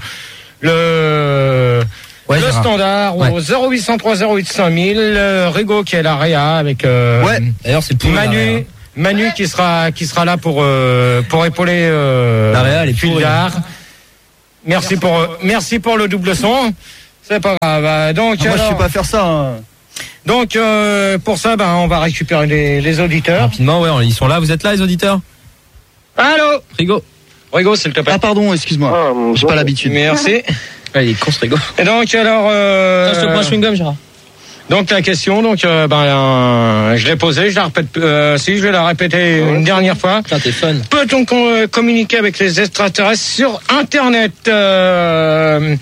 le, ouais, le standard ouais. Au zéro huit cent trois zéro huit cinq mille. Euh, Rigo qui est à la Réa avec euh, ouais. D'ailleurs c'est le Manu Manu qui sera qui sera là pour euh, pour épauler euh, la Réa, les Fildar. Merci pour euh, merci pour le double son. C'est pas grave. Donc ah, moi alors, je sais pas faire ça. Hein. Donc euh, pour ça, ben on va récupérer les, les auditeurs. Rapidement, ouais, ils sont là. Vous êtes là, les auditeurs? Allô, Rigo. Rigo, s'il te plaît. Ah pardon, excuse-moi. Ah, j'ai pas l'habitude. Merci. Ouais, il est con ce Rigo. Et donc alors. Euh, Attends, je te prends un chewing-gum, Gérard. Donc la question, donc euh, ben euh, je l'ai posée, je la répète. Euh, si je vais la répéter une dernière fois. Putain, t'es fun. Peut-on com- communiquer avec les extraterrestres sur Internet? euh,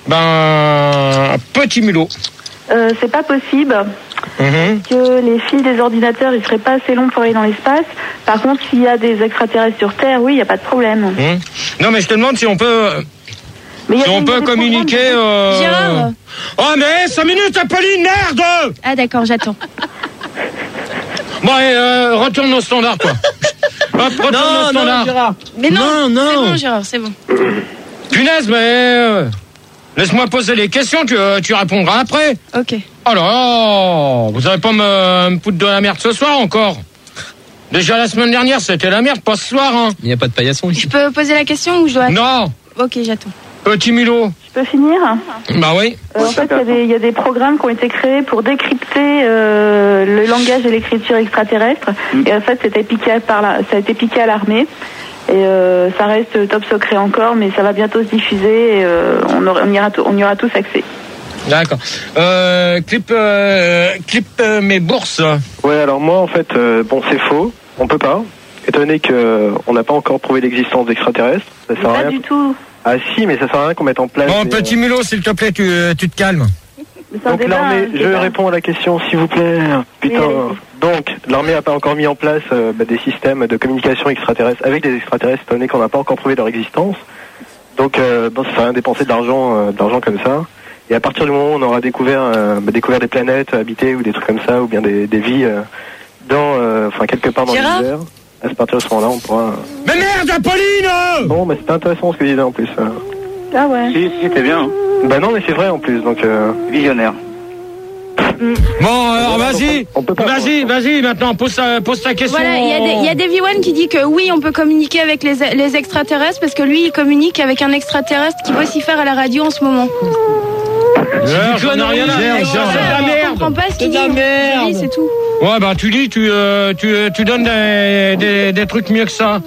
Ben petit mulot. Euh, c'est pas possible. Mmh. Que les fils des ordinateurs ils seraient pas assez longs pour aller dans l'espace. Par contre, s'il y a des extraterrestres sur Terre, oui, il y a pas de problème. Mmh. Non, mais je te demande si on peut, mais si on peut communiquer. Euh... Gérard. Oh mais cinq minutes, Apolline, merde. Ah d'accord, j'attends. Bon, allez, euh, retourne au standard, quoi. Hop, retourne non, au standard. Non, Gérard. Mais non, non, non. C'est bon, Gérard, c'est bon. Punaise, mais euh, laisse-moi poser les questions, tu, euh, tu répondras après. Ok. Alors, vous allez pas me, me foutre de la merde ce soir encore? Déjà la semaine dernière, c'était la merde, pas ce soir, hein. Il n'y a pas de paillasson ici. Je peux poser la question ou je dois... Non. Ok, j'attends. Petit mulot. Je peux finir? Bah oui. Euh, en fait, il y, y a des programmes qui ont été créés pour décrypter euh, le langage et l'écriture extraterrestre. Mm. Et en fait, c'était piqué par la, ça a été piqué à l'armée. Et euh, ça reste top secret encore, mais ça va bientôt se diffuser et euh, on, aura, on, ira on y aura tous accès. D'accord. Euh, clip, euh, clip euh, mes bourses. Ouais, alors moi, en fait, euh, bon, c'est faux. On peut pas. Étant donné qu'on n'a pas encore prouvé l'existence d'extraterrestres, ça sert à rien. Pas du tout. Ah si, mais ça sert à rien qu'on mette en place. Bon, des, petit mulot, s'il te plaît, tu, tu te calmes. Donc l'armée, je réponds à la question, s'il vous plaît. Putain. Oui. Donc, l'armée n'a pas encore mis en place euh, bah, des systèmes de communication extraterrestres avec des extraterrestres, étant donné qu'on n'a pas encore prouvé leur existence. Donc, euh, bon, ça sert à rien de dépenser de l'argent, euh, de l'argent comme ça. Et à partir du moment où on aura découvert, euh, bah, découvert des planètes habitées ou des trucs comme ça, ou bien des, des vies euh, dans, enfin euh, quelque part dans l'univers, à partir de ce moment-là, on pourra. Euh... Mais merde, Apolline! Bon, bah c'était intéressant ce que tu disais en plus. Euh... Ah ouais. Si, si, c'était bien. Hein. Bah non, mais c'est vrai en plus, donc euh... visionnaire. Bon, alors vas-y, vas-y, vas-y, maintenant, pose, pose ta question. Voilà, il y, y a Davy One qui dit que oui, on peut communiquer avec les, les extraterrestres parce que lui, il communique avec un extraterrestre qui vocifère à la radio en ce moment. Je n'ai rien à dire, c'est de la merde. Je comprends pas ce qu'il dit, merde. c'est tout. Ouais, bah tu dis, tu, euh, tu, tu donnes des, des, des trucs mieux que ça.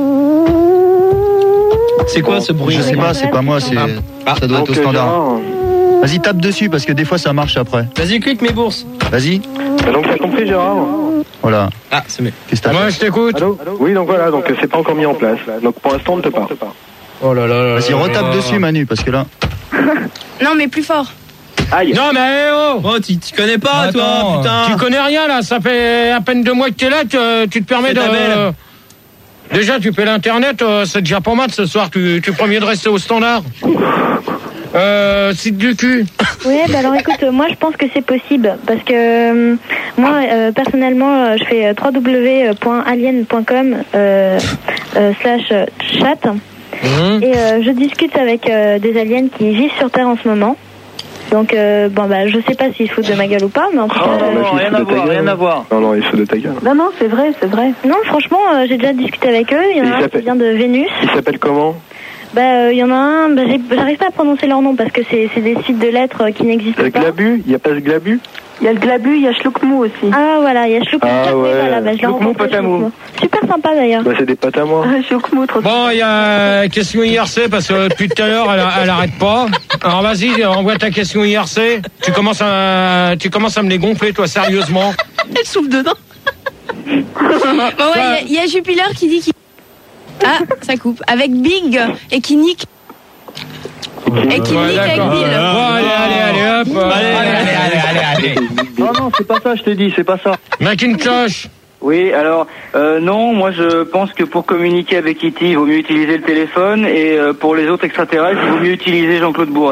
C'est quoi ce bruit? Je sais pas, c'est pas moi, c'est ah. ça doit être au standard. Vas-y, tape dessus parce que des fois ça marche après. Vas-y, clique mes bourses. Vas-y. Donc t'as compris, Gérard? Voilà. Ah, c'est mieux. Qu'est-ce que t'as? Moi, je t'écoute. Allô? Oui, donc voilà, donc c'est pas encore mis en place. Donc pour l'instant, on ne peut pas. Oh là là là. Vas-y, retape dessus, Manu, parce que là. Non, mais plus fort. Aïe. Non, mais oh! Oh, tu, tu connais pas, Attends, toi, putain! Tu connais rien, là, ça fait à peine deux mois que t'es là, tu, tu te permets de. Euh, déjà, tu fais l'internet, euh, c'est déjà pas mal ce soir, tu, tu prends mieux de rester au standard. Euh, site du cul. Oui, bah alors écoute, moi je pense que c'est possible, parce que euh, moi, euh, personnellement, je fais w w w point alien point com euh, euh, slash chat, mmh. et euh, je discute avec euh, des aliens qui vivent sur Terre en ce moment. Donc, euh, bon, bah, je sais pas s'ils se foutent de ma gueule ou pas, mais en tout cas. Oh, non, rien à voir, rien à voir. Non, non, ils se foutent de ta gueule. Non, non, c'est vrai, c'est vrai. Non, franchement, euh, j'ai déjà discuté avec eux. Il y en a un qui vient de Vénus. Il s'appelle comment? Bah, il euh, y en a un, bah, j'arrive pas à prononcer leur nom parce que c'est, c'est des sites de lettres euh, qui n'existent le pas. Glabu? Il n'y a pas ce Glabu? Il y a le Glabu, il y a Schloukmou aussi. Ah, voilà, il y a Schloukmou. Ah, ouais. Voilà, bah, je l'ai rencontré. Super sympa d'ailleurs. Bah, c'est des potes à moi. Ah, Schloukmou, trop Bon, il y a question I R C parce que depuis tout à l'heure, elle, elle arrête pas. Alors vas-y, envoie ta question I R C. Tu commences à, tu commences à me les gonfler, toi, sérieusement. Elle souffle dedans. Bon, ouais, il y, y a Jupiler qui dit qu'il. Ah, ça coupe. Avec Big et qui nique. Et qui ouais, nique avec Bill. Bon, allez, allez, allez, hop. Allez, allez, allez, allez, allez. Non, non, c'est pas ça, je te dis, c'est pas ça. Macintosh. Oui, alors, euh, non, moi je pense que pour communiquer avec E T, il vaut mieux utiliser le téléphone, et euh, pour les autres extraterrestres, il vaut mieux utiliser Jean-Claude Bourret.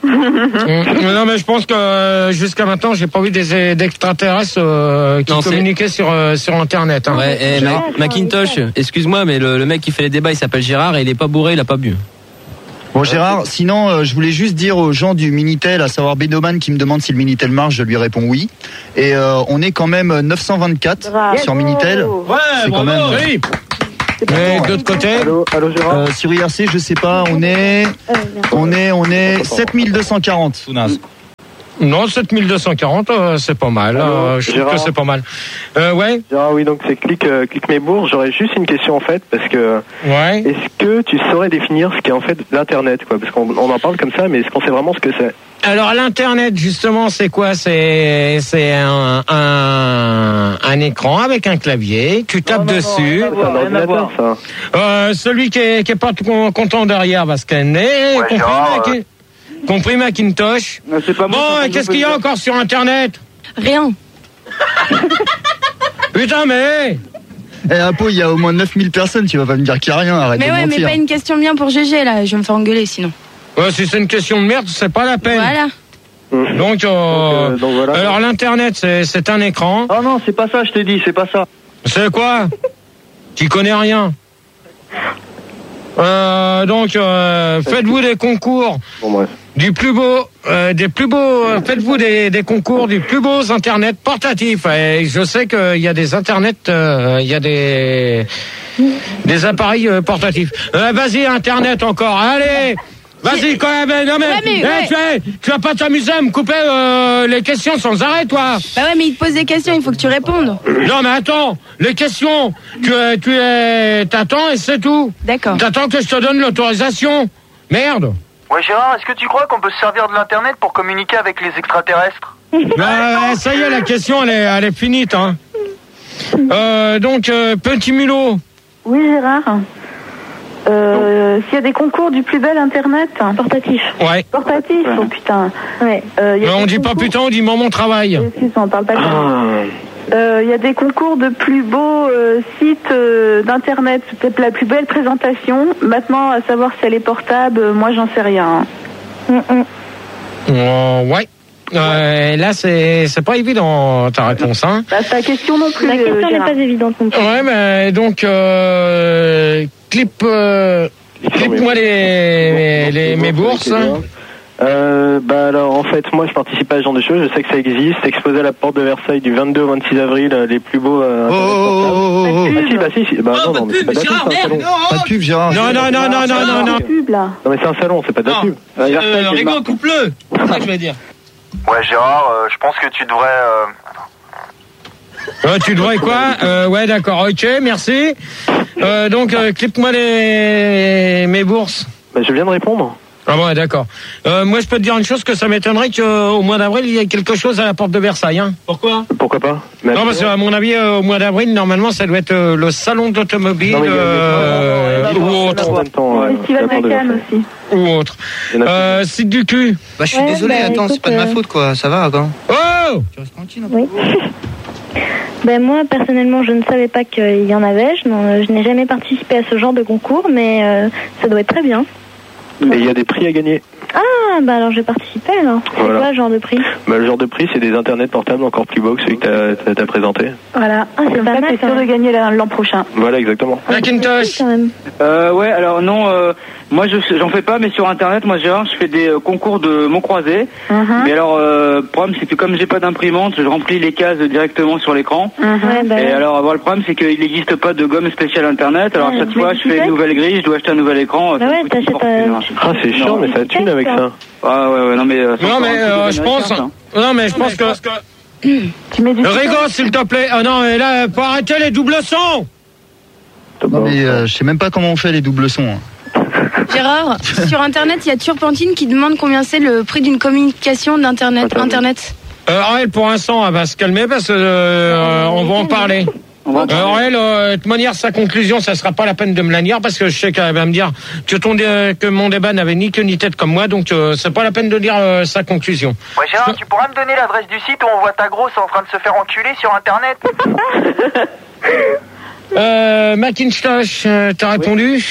Non, mais je pense que euh, jusqu'à maintenant, j'ai pas vu des d'extraterrestres euh, qui Non, c'est- communiquaient sur euh, sur Internet. Hein. Ouais, eh, Ma- Macintosh, excuse-moi, mais le, le mec qui fait les débats, il s'appelle Gérard et il est pas bourré, il a pas bu. Bon Gérard, sinon euh, je voulais juste dire aux gens du Minitel, à savoir Bédoman qui me demande si le Minitel marche, je lui réponds oui. Et euh, on est quand même neuf cent vingt-quatre Bravo. sur Minitel. Ouais, c'est quand bravo, même. oui. Mais de l'autre côté, Allô, allô Gérard. Euh, sur I R C, je sais pas, on est, on est, on est sept mille deux cent quarante. non, sept mille deux cent quarante, euh, c'est pas mal. Allô, euh, je trouve Gérard. que c'est pas mal. Euh, ouais. Gérard, oui, donc c'est clic, euh, clic mes bourses. J'aurais juste une question en fait, parce que Ouais. est-ce que tu saurais définir ce qu'est en fait l'internet, quoi? Parce qu'on on en parle comme ça, mais est-ce qu'on sait vraiment ce que c'est? Alors l'internet justement c'est quoi? C'est c'est un, un un écran avec un clavier. Tu tapes dessus. C'est un ordinateur, ça. Euh, celui qui est qui est pas con- content derrière va scanner. compris, Gérard, Mac- compris Macintosh. Non, c'est pas moi, Bon, c'est et qu'est-ce qu'il y a encore sur Internet? Rien. Putain mais. Eh Apo, il y a au moins neuf mille personnes, tu vas pas me dire qu'il y a rien, arrête Mais de ouais, mais mentir. pas une question bien pour G G là, je vais me faire engueuler sinon. Ouais, si c'est une question de merde, c'est pas la peine. Voilà. Donc, euh, euh, donc voilà. alors l'internet c'est c'est un écran. Oh non, c'est pas ça, je t'ai dit, c'est pas ça. C'est quoi? Tu connais rien. Euh, donc, euh, faites-vous des concours Bon bref. du plus beau, euh, des plus beaux, euh, faites-vous des, des concours du plus beaux internet portatifs. Et je sais qu'il y a des internets, euh, il y a des des appareils euh, portatifs. Euh, vas-y internet encore, allez. Vas-y quand même, non mais, Ouais, mais, eh, ouais. tu, vas, tu vas pas t'amuser à me couper euh, les questions sans arrêt, toi. Bah ouais, mais il te pose des questions, il faut que tu répondes. Non mais attends, les questions, tu es, tu es, t'attends et c'est tout. D'accord. T'attends que je te donne l'autorisation. Merde. Ouais, Gérard, est-ce que tu crois qu'on peut se servir de l'internet pour communiquer avec les extraterrestres? Bah, ça y est, la question elle est, elle est finie, hein. Euh, donc euh, petit mulot. Oui, Gérard. Euh, S'il y a des concours du plus bel internet portatif. Ouais. Portatif, oh putain. Ouais. Euh, y a Mais on des dit pas concours- putain, on dit moi mon travail. Excuse-moi, on parle pas de ça. Ah. Euh, Il y a des concours de plus beaux euh, sites euh, d'internet, peut-être la plus belle présentation. Maintenant, à savoir si elle est portable, euh, moi j'en sais rien. Mm, mm. Euh, ouais. Euh, là c'est c'est pas évident ta réponse, hein. Bah, ta question non plus. La question euh, n'est Gérard. pas évidente non plus. Ouais, mais donc euh, clip, euh, clip-moi les, les mes bourses. Euh, bah alors en fait moi je participe pas à ce genre de choses, je sais que ça existe, exposé à la porte de Versailles du vingt-deux au vingt-six avril, euh, les plus beaux euh, Oh, oh, oh, oh, oh, oh. Ah si, bah si, si. Bah non, non, mais c'est pas de la pub, c'est un salon. Pas de pub, Gérard. Non, non, non, non, non, non, non. Pub, là. Non mais c'est un salon, c'est pas de la Non. pub. Euh, Versailles, Euh, c'est le Rigo, mar- coupe-le. C'est ça que je vais dire. Ouais, Gérard, euh, je pense que tu devrais... euh, Euh, tu devrais quoi? Euh, ouais, d'accord, ok, merci. Euh, donc euh, clip-moi les mes bourses. Bah je viens de répondre. Ah ouais, d'accord. Euh, moi, je peux te dire une chose, que ça m'étonnerait qu'au mois d'avril, il y ait quelque chose à la porte de Versailles. Hein. Pourquoi? Pourquoi pas? Mais Non, parce qu'à mon avis, euh, au mois d'avril, normalement, ça doit être euh, le salon d'automobile Non, mais il y a- euh, il y a- ou autre. en même temps, ouais, Festival la porte de Nacan Versailles. aussi. Ou autre. Il y en a Euh, site du cul. Bah, je suis Ouais, désolé, bah, attends, c'est écoute, pas de ma euh, faute, quoi. Ça va, quoi. Oh! Tu restes tranquille. Oui. Ben moi personnellement je ne savais pas qu'il y en avait, je, n'en- je n'ai jamais participé à ce genre de concours, mais euh, ça doit être très bien. Et il y a des prix à gagner. Ah bah alors je vais participer alors. C'est Voilà. quoi le genre de prix? Bah le genre de prix c'est des internets portables encore plus beaux que celui que t'as- t'as t'as présenté. Voilà. Ah, c'est Comme pas ça, mal, t'es ça. sûr de gagner l'an l'an prochain. Voilà exactement. Macintosh. Quand même. Euh, ouais, alors non, euh, moi je j'en fais pas, mais sur internet, moi Gérard, je fais des euh, concours de mots croisés. Mhm. Mais alors, euh, le problème c'est que comme j'ai pas d'imprimante, je remplis les cases directement sur l'écran. Mhm. Ouais, bah, Et alors, bon, le problème c'est qu'il n'existe pas de gomme spéciale internet. Alors Ouais, à chaque mais fois, tu je fais sais. une nouvelle grille, je dois acheter un nouvel écran. Bah ça me ouais, coûte t'achètes, une fortune, euh, hein. Ah c'est chiant mais ça a thune avec ça. Ah ouais, ouais, non mais. euh, c'est Non, encore mais un euh, truc je de pense. recherche, hein. Non, mais je pense que. Tu mets du Rigo, s'il te plaît. Ah non, mais là, faut arrêter les doubles sons. Non, mais euh, je sais même pas comment on fait les doubles sons. hein. Gérard, sur internet, il y a Turpentine qui demande combien c'est le prix d'une communication d'internet. Internet. Euh, Ariel, pour l'instant, elle va se calmer parce que euh, on va en parler. On va en Euh, parler. Ariel, euh, de toute manière, sa conclusion, ça sera pas la peine de me la dire parce que je sais qu'elle va me dire que ton dé- que mon débat n'avait ni queue ni tête comme moi, donc euh, c'est pas la peine de lire euh, sa conclusion. Ouais, Gérard, tu pourras me donner l'adresse du site où on voit ta grosse en train de se faire enculer sur Internet? Euh, Macintosh, euh, t'as répondu?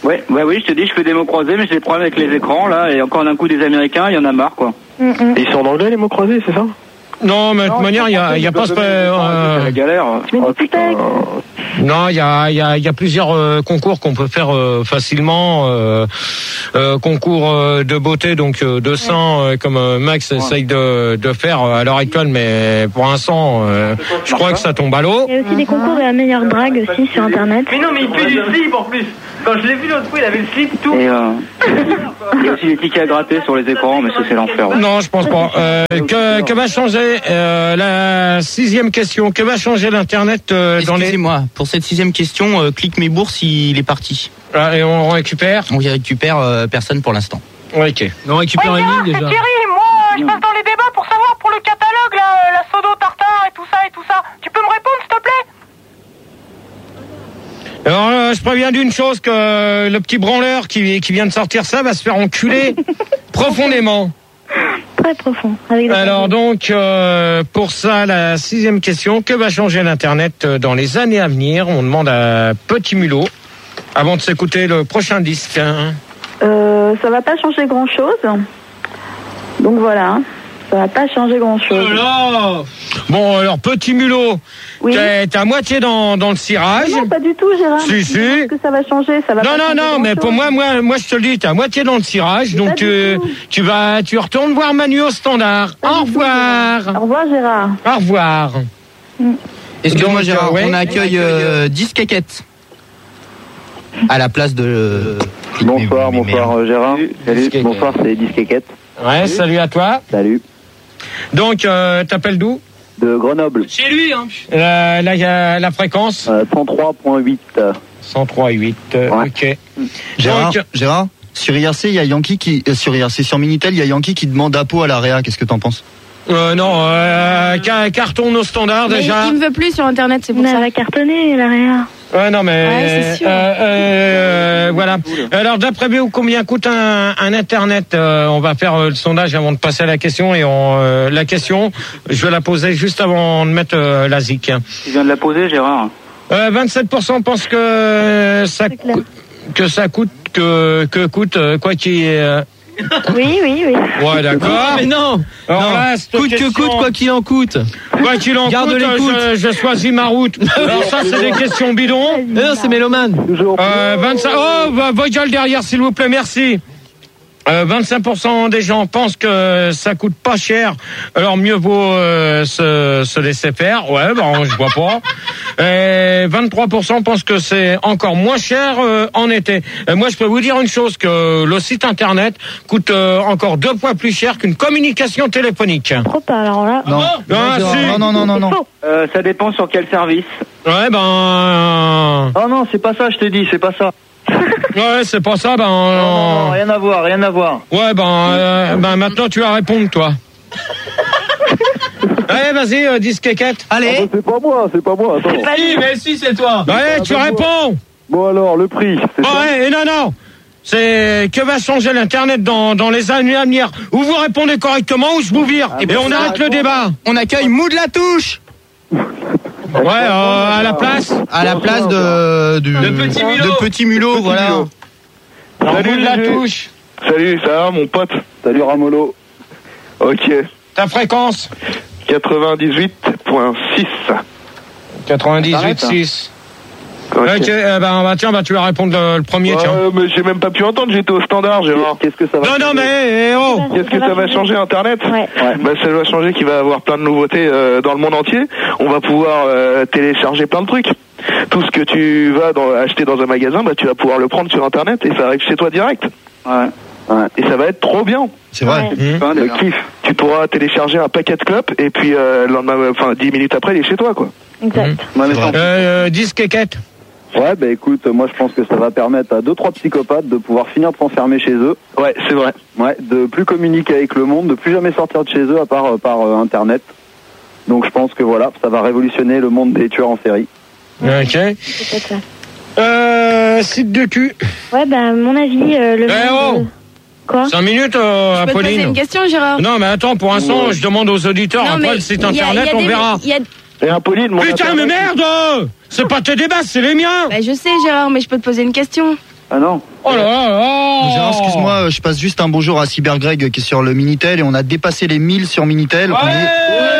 Ouais, bah oui, je te dis, je fais des mots croisés, mais j'ai des problèmes avec les écrans, là, et encore d'un coup des Américains, il y en a marre, quoi. Et ils sont en anglais, les mots croisés, c'est ça? Non, mais de toute manière, il y a, il y a pas ce... Euh... la galère. Oh, putain. Non, il y a, il y a, il y a plusieurs euh, concours qu'on peut faire euh, facilement. Euh, euh, concours euh, de beauté, donc euh, de seins, euh, comme euh, Max ouais. essaye de, de faire euh, à l'heure actuelle, mais pour l'instant, euh, je crois que ça tombe à l'eau. Il y a aussi des concours de la meilleure drague aussi sur Internet. Mais non, mais il pue du slip en plus. Quand je l'ai vu l'autre fois, il avait le slip tout. Et euh, il y a aussi des tickets à gratter sur les écrans, mais ça c'est l'enfer. Ouais. Non, je pense pas. Euh, que, que va changer euh, la sixième question? Que va changer l'Internet euh, dans les... Excusez-moi, pour cette sixième question, euh, clique mes bourses, il est parti. Ah, et on récupère? On y récupère euh, personne pour l'instant. Ouais, ok. On récupère ouais, une ligne déjà. C'est Thierry, moi je passe dans les débats pour savoir pour le catalogue, là, la sodo tartare et tout ça et tout ça. Tu peux me répondre s'il te plaît? Alors, euh, je préviens d'une chose, que euh, le petit branleur qui, qui vient de sortir ça va se faire enculer profondément. Très profond. Avec Alors donc, euh, pour ça, la sixième question, que va changer l'Internet dans les années à venir? On demande à Petit Mulot, avant de s'écouter le prochain disque. Hein. Euh, ça va pas changer grand-chose. Donc voilà, ça va pas changer grand-chose. Oh là bon, alors Petit Mulot, oui. t'es, t'es à moitié dans, dans le cirage. Non, pas du tout, Gérard. Si, si. Est-ce que ça va changer? Ça va non, pas non, changer non, mais pour moi, moi, moi, je te le dis, t'es à moitié dans le cirage, mais donc tu, tu vas, tu retournes voir Manu au standard. Pas au revoir. Tout, au revoir, Gérard. Au revoir. Mm. Excuse-moi, Gérard, euh, ouais. on accueille euh, Disquequette à la place de. Euh, bonsoir, bonsoir, Gérard. Salut, bonsoir, c'est Disquequette. Ouais, salut. salut à toi. Salut. Donc, euh, t'appelles d'où? De Grenoble. Chez lui, hein. Euh, là, il y a la fréquence euh, cent trois virgule huit. cent trois virgule huit, euh, ouais. ok. Gérard, Donc, Gérard, sur I R C, il y a Yankee qui... Euh, sur I R C, sur Minitel, il y a Yankee qui demande Apo à la Réa. Qu'est-ce que t'en penses? Euh, non, euh, carton nos standards mais déjà. Il me veut plus sur Internet, c'est pour mais ça. Elle va cartonner, la Réa. Ouais, non, mais ouais, c'est sûr. Euh, euh, voilà. Alors, d'après vous, combien coûte un, un Internet? euh, On va faire euh, le sondage avant de passer à la question. Et on, euh, la question, je vais la poser juste avant de mettre euh, la zik. Tu viens de la poser, Gérard? euh, vingt-sept pour cent pensent que ça cou- que ça coûte que que coûte euh, quoi qu'il euh... Oui, oui, oui. Ouais, d'accord. Mais non, Alors non. Là, coûte question... que coûte, quoi qu'il en coûte. Quoi qu'il en Garde coûte, je, je choisis ma route. Alors ça, c'est des questions bidons. Mais non, c'est mélomane. Euh, vingt-cinq Oh, bah, Vogel derrière, s'il vous plaît, merci. Euh, vingt-cinq pour cent des gens pensent que ça coûte pas cher, alors mieux vaut euh, se, se laisser faire. Ouais, ben je vois pas. Et vingt-trois pour cent pensent que c'est encore moins cher euh, en été. Et moi, je peux vous dire une chose, que le site internet coûte euh, encore deux fois plus cher qu'une communication téléphonique. Trop pas, alors là. Non, ah, non, si. non, non, non, non, non. Euh, ça dépend sur quel service. Ouais, ben. Oh non, c'est pas ça, je te dis, c'est pas ça. Ouais, c'est pas ça, ben. Non, non, non, rien à voir, rien à voir. Ouais, ben, euh, ben maintenant tu vas répondre, toi. Allez, vas-y, euh, disquequette. Allez. Ah bah, c'est pas moi, c'est pas moi. Attends. C'est pas lui, mais si, c'est toi. Allez, tu réponds. Bon alors, le prix. C'est oh, ça ouais, non, non. C'est que va changer l'Internet dans, dans les années à venir. Ou vous répondez correctement, ou je vous vire. Ah, et on arrête le débat. On accueille Mou de la Touche. Ouais, euh, à la place. À la place de du, de Petit Mulot. De Petit Mulot, Petit voilà. Mulot. Salut, la touche. Salut, ça va mon pote? Salut Ramolo. Ok. Ta fréquence? quatre-vingt-dix-huit virgule six. quatre-vingt-dix-huit virgule six. Ok, Ok. euh, ben, bah, tiens, bah, tu vas répondre le, le premier, Ouais, tiens. mais j'ai même pas pu entendre, j'étais au standard, Gérard. Qu'est-ce que ça va Non, non, mais, eh, oh. Qu'est-ce que ça va changer Internet? Ouais. Bah, ça va changer qu'il va y avoir plein de nouveautés euh, dans le monde entier. On va pouvoir euh, télécharger plein de trucs. Tout ce que tu vas dans, acheter dans un magasin, bah, tu vas pouvoir le prendre sur Internet et ça arrive chez toi direct. Ouais. Ouais. Et ça va être trop bien. C'est vrai. Ouais. Mmh. Le kiff. Tu pourras télécharger un paquet de clopes et puis euh, le lendemain, enfin dix minutes après, il est chez toi, quoi. Exact. Ouais, mais sans- Euh, disquequette. Ouais, bah écoute, moi je pense que ça va permettre à deux trois psychopathes de pouvoir finir de s'enfermer chez eux. Ouais, c'est vrai. Ouais, de plus communiquer avec le monde, de plus jamais sortir de chez eux à part euh, par euh, internet. Donc je pense que voilà, ça va révolutionner le monde des tueurs en série. Ok. C'est peut-être ça. Euh, site de cul. Ouais, bah, à mon avis, euh, le. Eh oh. Quoi? cinq minutes, euh, Je peux te poser Apolline. une question, Gérard? Non, mais attends, pour l'instant, je demande aux auditeurs, Non, après mais le site il y a- internet, il y a on des- verra. il y a- Et Apolline, mon Putain, Internet, mais merde! C'est pas tes débats, c'est les miens! Bah, je sais, Gérard, mais je peux te poser une question. Ah non. Oh là là là. Gérard, excuse-moi, je passe juste un bonjour à Cybergreg qui est sur le Minitel et on a dépassé les mille sur Minitel. Ouais. On est...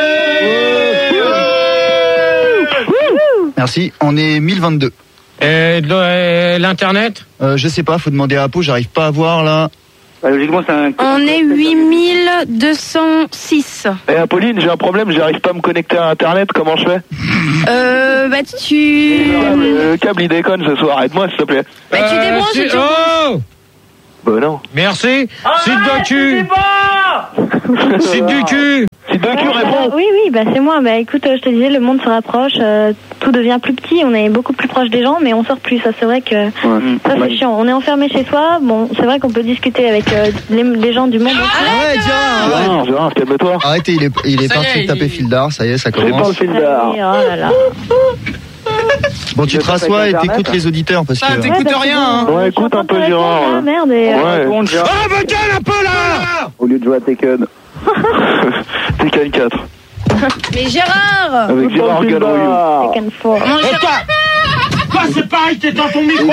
Merci, on est mille vingt-deux. Et de, euh, l'internet euh, Je sais pas, faut demander à Apo, j'arrive pas à voir là. Bah, logiquement, c'est un... On est huit mille deux cent six. Eh Apolline, j'ai un problème, j'arrive pas à me connecter à internet, comment je fais? Euh, bah tu... Le câble il déconne ce soir, aide-moi s'il te plaît. Bah tu débranches si... et tu... Oh Bah non. Merci. Site de cul. Site du cul. Site de cul, Ouais, réponds. euh, oui, oui, bah c'est moi. Bah écoute, euh, je te disais, le monde se rapproche, euh, tout devient plus petit, on est beaucoup plus proche des gens, mais on sort plus. Ça, c'est vrai que ça c'est chiant. On est enfermé chez soi. Bon, c'est vrai qu'on peut discuter avec euh, les, les gens du monde. Arrête, Gérard, arrête. Non, Gérard, calme-toi. Arrêtez, il est, il est Ça y parti est, taper il- Fildar, ça y est, ça C'est pas le commence. fil d'art. Allez, oh là là. Bon, tu te rassois et t'écoutes les auditeurs parce Ça, que... t'écoutes Ouais, bah, rien, c'est hein. bon, Ouais, je écoute suis en un peu, train de Gérard. répondre, hein, merde. Et, euh, Ouais. Oh, bah calme un peu là. Au lieu de jouer à Tekken. Tekken quatre. Mais Gérard Avec Gérard Galloriou. Tekken four. Mon Et Gérard- toi Toi, c'est pareil, t'es dans ton micro.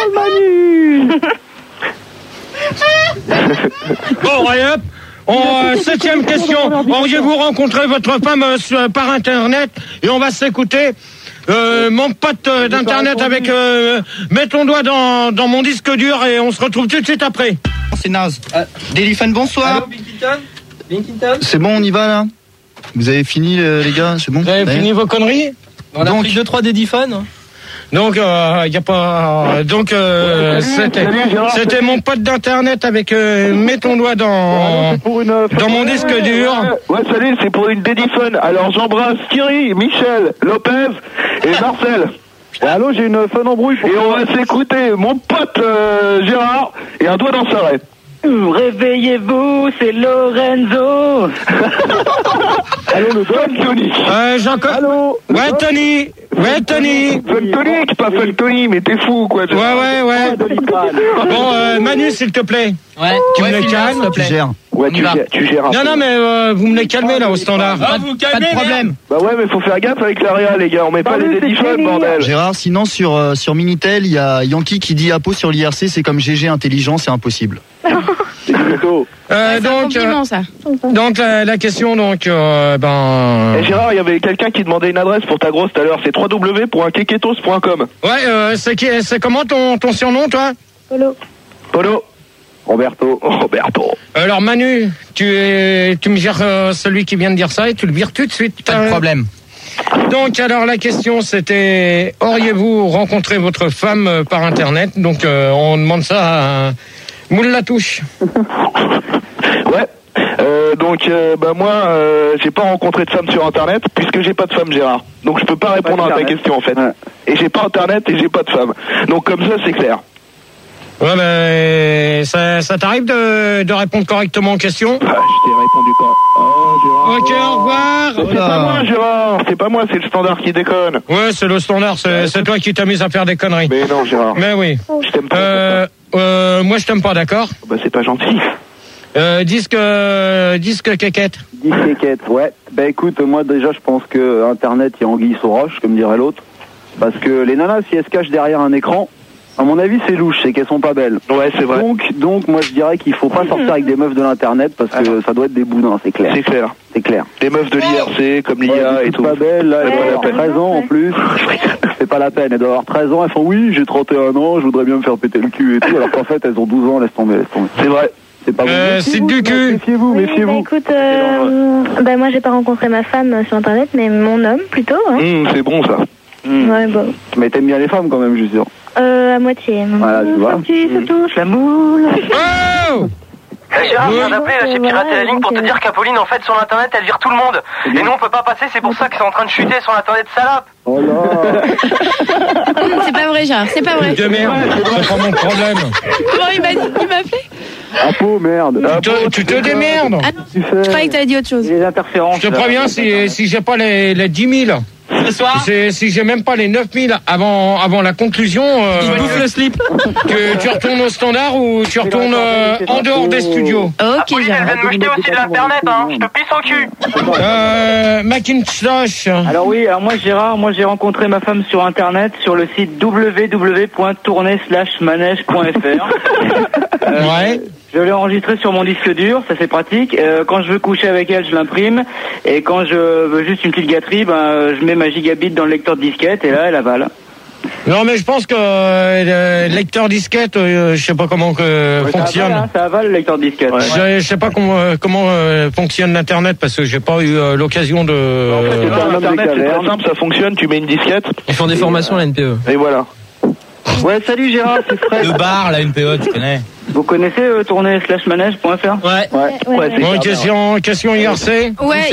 Bon, allez hop. On, euh, septième question. Auriez-vous rencontré votre femme euh, sur- par Internet? Et on va s'écouter. Euh, mon pote euh, d'Internet avec... Euh, mets ton doigt dans, dans mon disque dur et on se retrouve tout de suite après. C'est naze. Euh, Déliphone, bonsoir. Allô, Binkington Binkington C'est bon, on y va là? Vous avez fini euh, les gars, c'est bon? Vous avez Ouais. fini vos conneries? On a Donc- pris deux trois Dédiphones. Donc, il euh, y a pas. Donc, euh, c'était, c'était mon pote d'internet avec. Euh, mets ton doigt dans Pour une... dans mon disque dur. Ouais, salut, c'est pour une Dédiphone. Alors j'embrasse Thierry, Michel, Lopez et Marcel. Et allô, j'ai une fun embrouille pour Et on va s'écouter mon pote euh, Gérard et un doigt dans sa raie. Réveillez-vous, c'est Lorenzo. Allô, le Fun Tonic. Euh, Jean Allô. Ouais, Tony. Ouais, Tony. Fun Tonic, pas Fun Tony, mais t'es fou, quoi. Ouais, ouais, ouais. Bon, euh, Manu, s'il te plaît. Ouais, Tu me ouais, les Phil, calmes, s'il te Tu plaît. gères. Ouais, On y tu va. gères, tu gères un Non, peu. non, mais euh, vous me les calmez là au standard. Ah, vous Pas calmez, de problème. Bah ouais, mais faut faire gaffe avec l'Aria, les gars. On met pas les Dédiphones, bordel. Gérard, sinon sur, euh, sur Minitel, il y a Yankee qui dit Apo sur l'I R C, c'est comme G G intelligent, c'est impossible. Euh, C'est un donc, compliment, euh, ça. donc la, la question, donc, euh, ben. Et Gérard, il y avait quelqu'un qui demandait une adresse pour ta grosse tout à l'heure. C'est w w w point keketos point com. Ouais, euh, c'est qui, c'est comment ton, ton surnom, toi? Polo. Polo. Roberto. Roberto. Alors Manu, tu, es, tu me gères euh, celui qui vient de dire ça et tu le vires tout de suite. Pas de Euh, problème. Donc alors la question c'était, auriez-vous rencontré votre femme euh, par internet? Donc euh, on demande ça à Moule la touche. Ouais. Euh, donc euh, bah moi euh, j'ai pas rencontré de femme sur internet puisque j'ai pas de femme, Gérard. Donc je peux pas répondre à ta question en fait. Et j'ai pas internet et j'ai pas de femme. Donc comme ça c'est clair. Ouais mais ça, ça t'arrive de, de répondre correctement aux questions? Ah, je t'ai répondu quoi. Oh, Gérard. Ok, au revoir. C'est pas moi, Gérard. C'est pas moi, c'est le standard qui déconne. Ouais, c'est le standard, c'est, c'est toi qui t'amuses à faire des conneries. Mais non, Gérard. Mais oui. Je t'aime pas. Euh, euh, moi je t'aime pas, d'accord? Bah c'est pas gentil. Euh, disque, euh, disque quéquette. Disquette, ouais. Bah écoute, moi déjà je pense que Internet, il y a anguille sous roche, comme dirait l'autre. Parce que les nanas, si elles se cachent derrière un écran, à mon avis c'est louche, c'est qu'elles sont pas belles. Ouais, c'est vrai. Donc, donc moi je dirais qu'il faut pas sortir avec des meufs de l'internet parce que ça doit être des boudins, c'est clair. C'est clair. C'est clair. Des meufs de l'I R C comme l'I A Ouais, et tout. pas belles, là, C'est elles pas la doivent peine. avoir treize ans en plus. C'est pas la peine, elles doivent avoir treize ans, elles font oui, j'ai trente et un ans, je voudrais bien me faire péter le cul et tout, alors qu'en fait elles ont douze ans, laisse tomber, laisse tomber. C'est vrai. C'est pas Euh, bon. site du cul. Méfiez-vous, Oui, bah méfiez-vous. écoute, euh, bah moi j'ai pas rencontré ma femme euh, sur internet, mais mon homme plutôt. Hein. Hum, c'est bon ça. Hmm. Ouais, bon. Mais t'aimes bien les femmes quand même, je suis sûr. Euh, à moitié. Voilà, tu vois. Petit, ça touche la moule. Oh! Eh, Gérard, je viens d'appeler, là, j'ai Voilà, piraté la ligne pour te donc, dire qu'Apolline, en fait, sur l'internet, elle vire tout le monde. Et nous, on peut pas passer, c'est pour ça que c'est en train de chuter sur l'internet, salope. Oh là. C'est pas vrai, Gérard, c'est pas vrai. De merde, c'est pas mon problème. Comment il m'a dit, il m'a appelé? Apo, merde. Tu te, tu te démerdes. Ah non, je croyais que t'avais dit autre chose. Les interférences. Je te préviens, si, si j'ai pas les, les dix mille. Ce soir. C'est, si j'ai même pas les neuf mille avant, avant la conclusion, euh, Il bouffe le slip. que tu retournes au standard ou tu retournes euh, en dehors des studios. Ok, Elle vient de me jeter aussi de l'internet, hein. Je te pisse au cul. Euh, Macintosh. Alors oui, alors moi Gérard, moi j'ai rencontré ma femme sur internet sur le site w w w point tourner slash manège point f r. Euh, Ouais. Je l'ai enregistré sur mon disque dur, ça c'est pratique. Euh, quand je veux coucher avec elle, je l'imprime. Et quand je veux juste une petite gâterie, ben, je mets ma gigabit dans le lecteur de disquette et là, elle avale. Non, mais je pense que euh, le lecteur disquette, euh, je sais pas comment que Ouais, fonctionne. Ça avale, hein, ça avale le lecteur de disquette. Je, je sais pas comment, euh, comment euh, fonctionne l'internet parce que j'ai pas eu euh, l'occasion de. En fait, sur Internet, c'est très simple, ça fonctionne, tu mets une disquette. Ils font des formations à la N P E. Et voilà. Ouais, salut Gérard, c'est Fred. Le bar, la N P E, tu connais. Vous connaissez euh, tourner slash manège point f r? Ouais. Ouais. Ouais, ouais. Bon, question, question I R C. Ouais,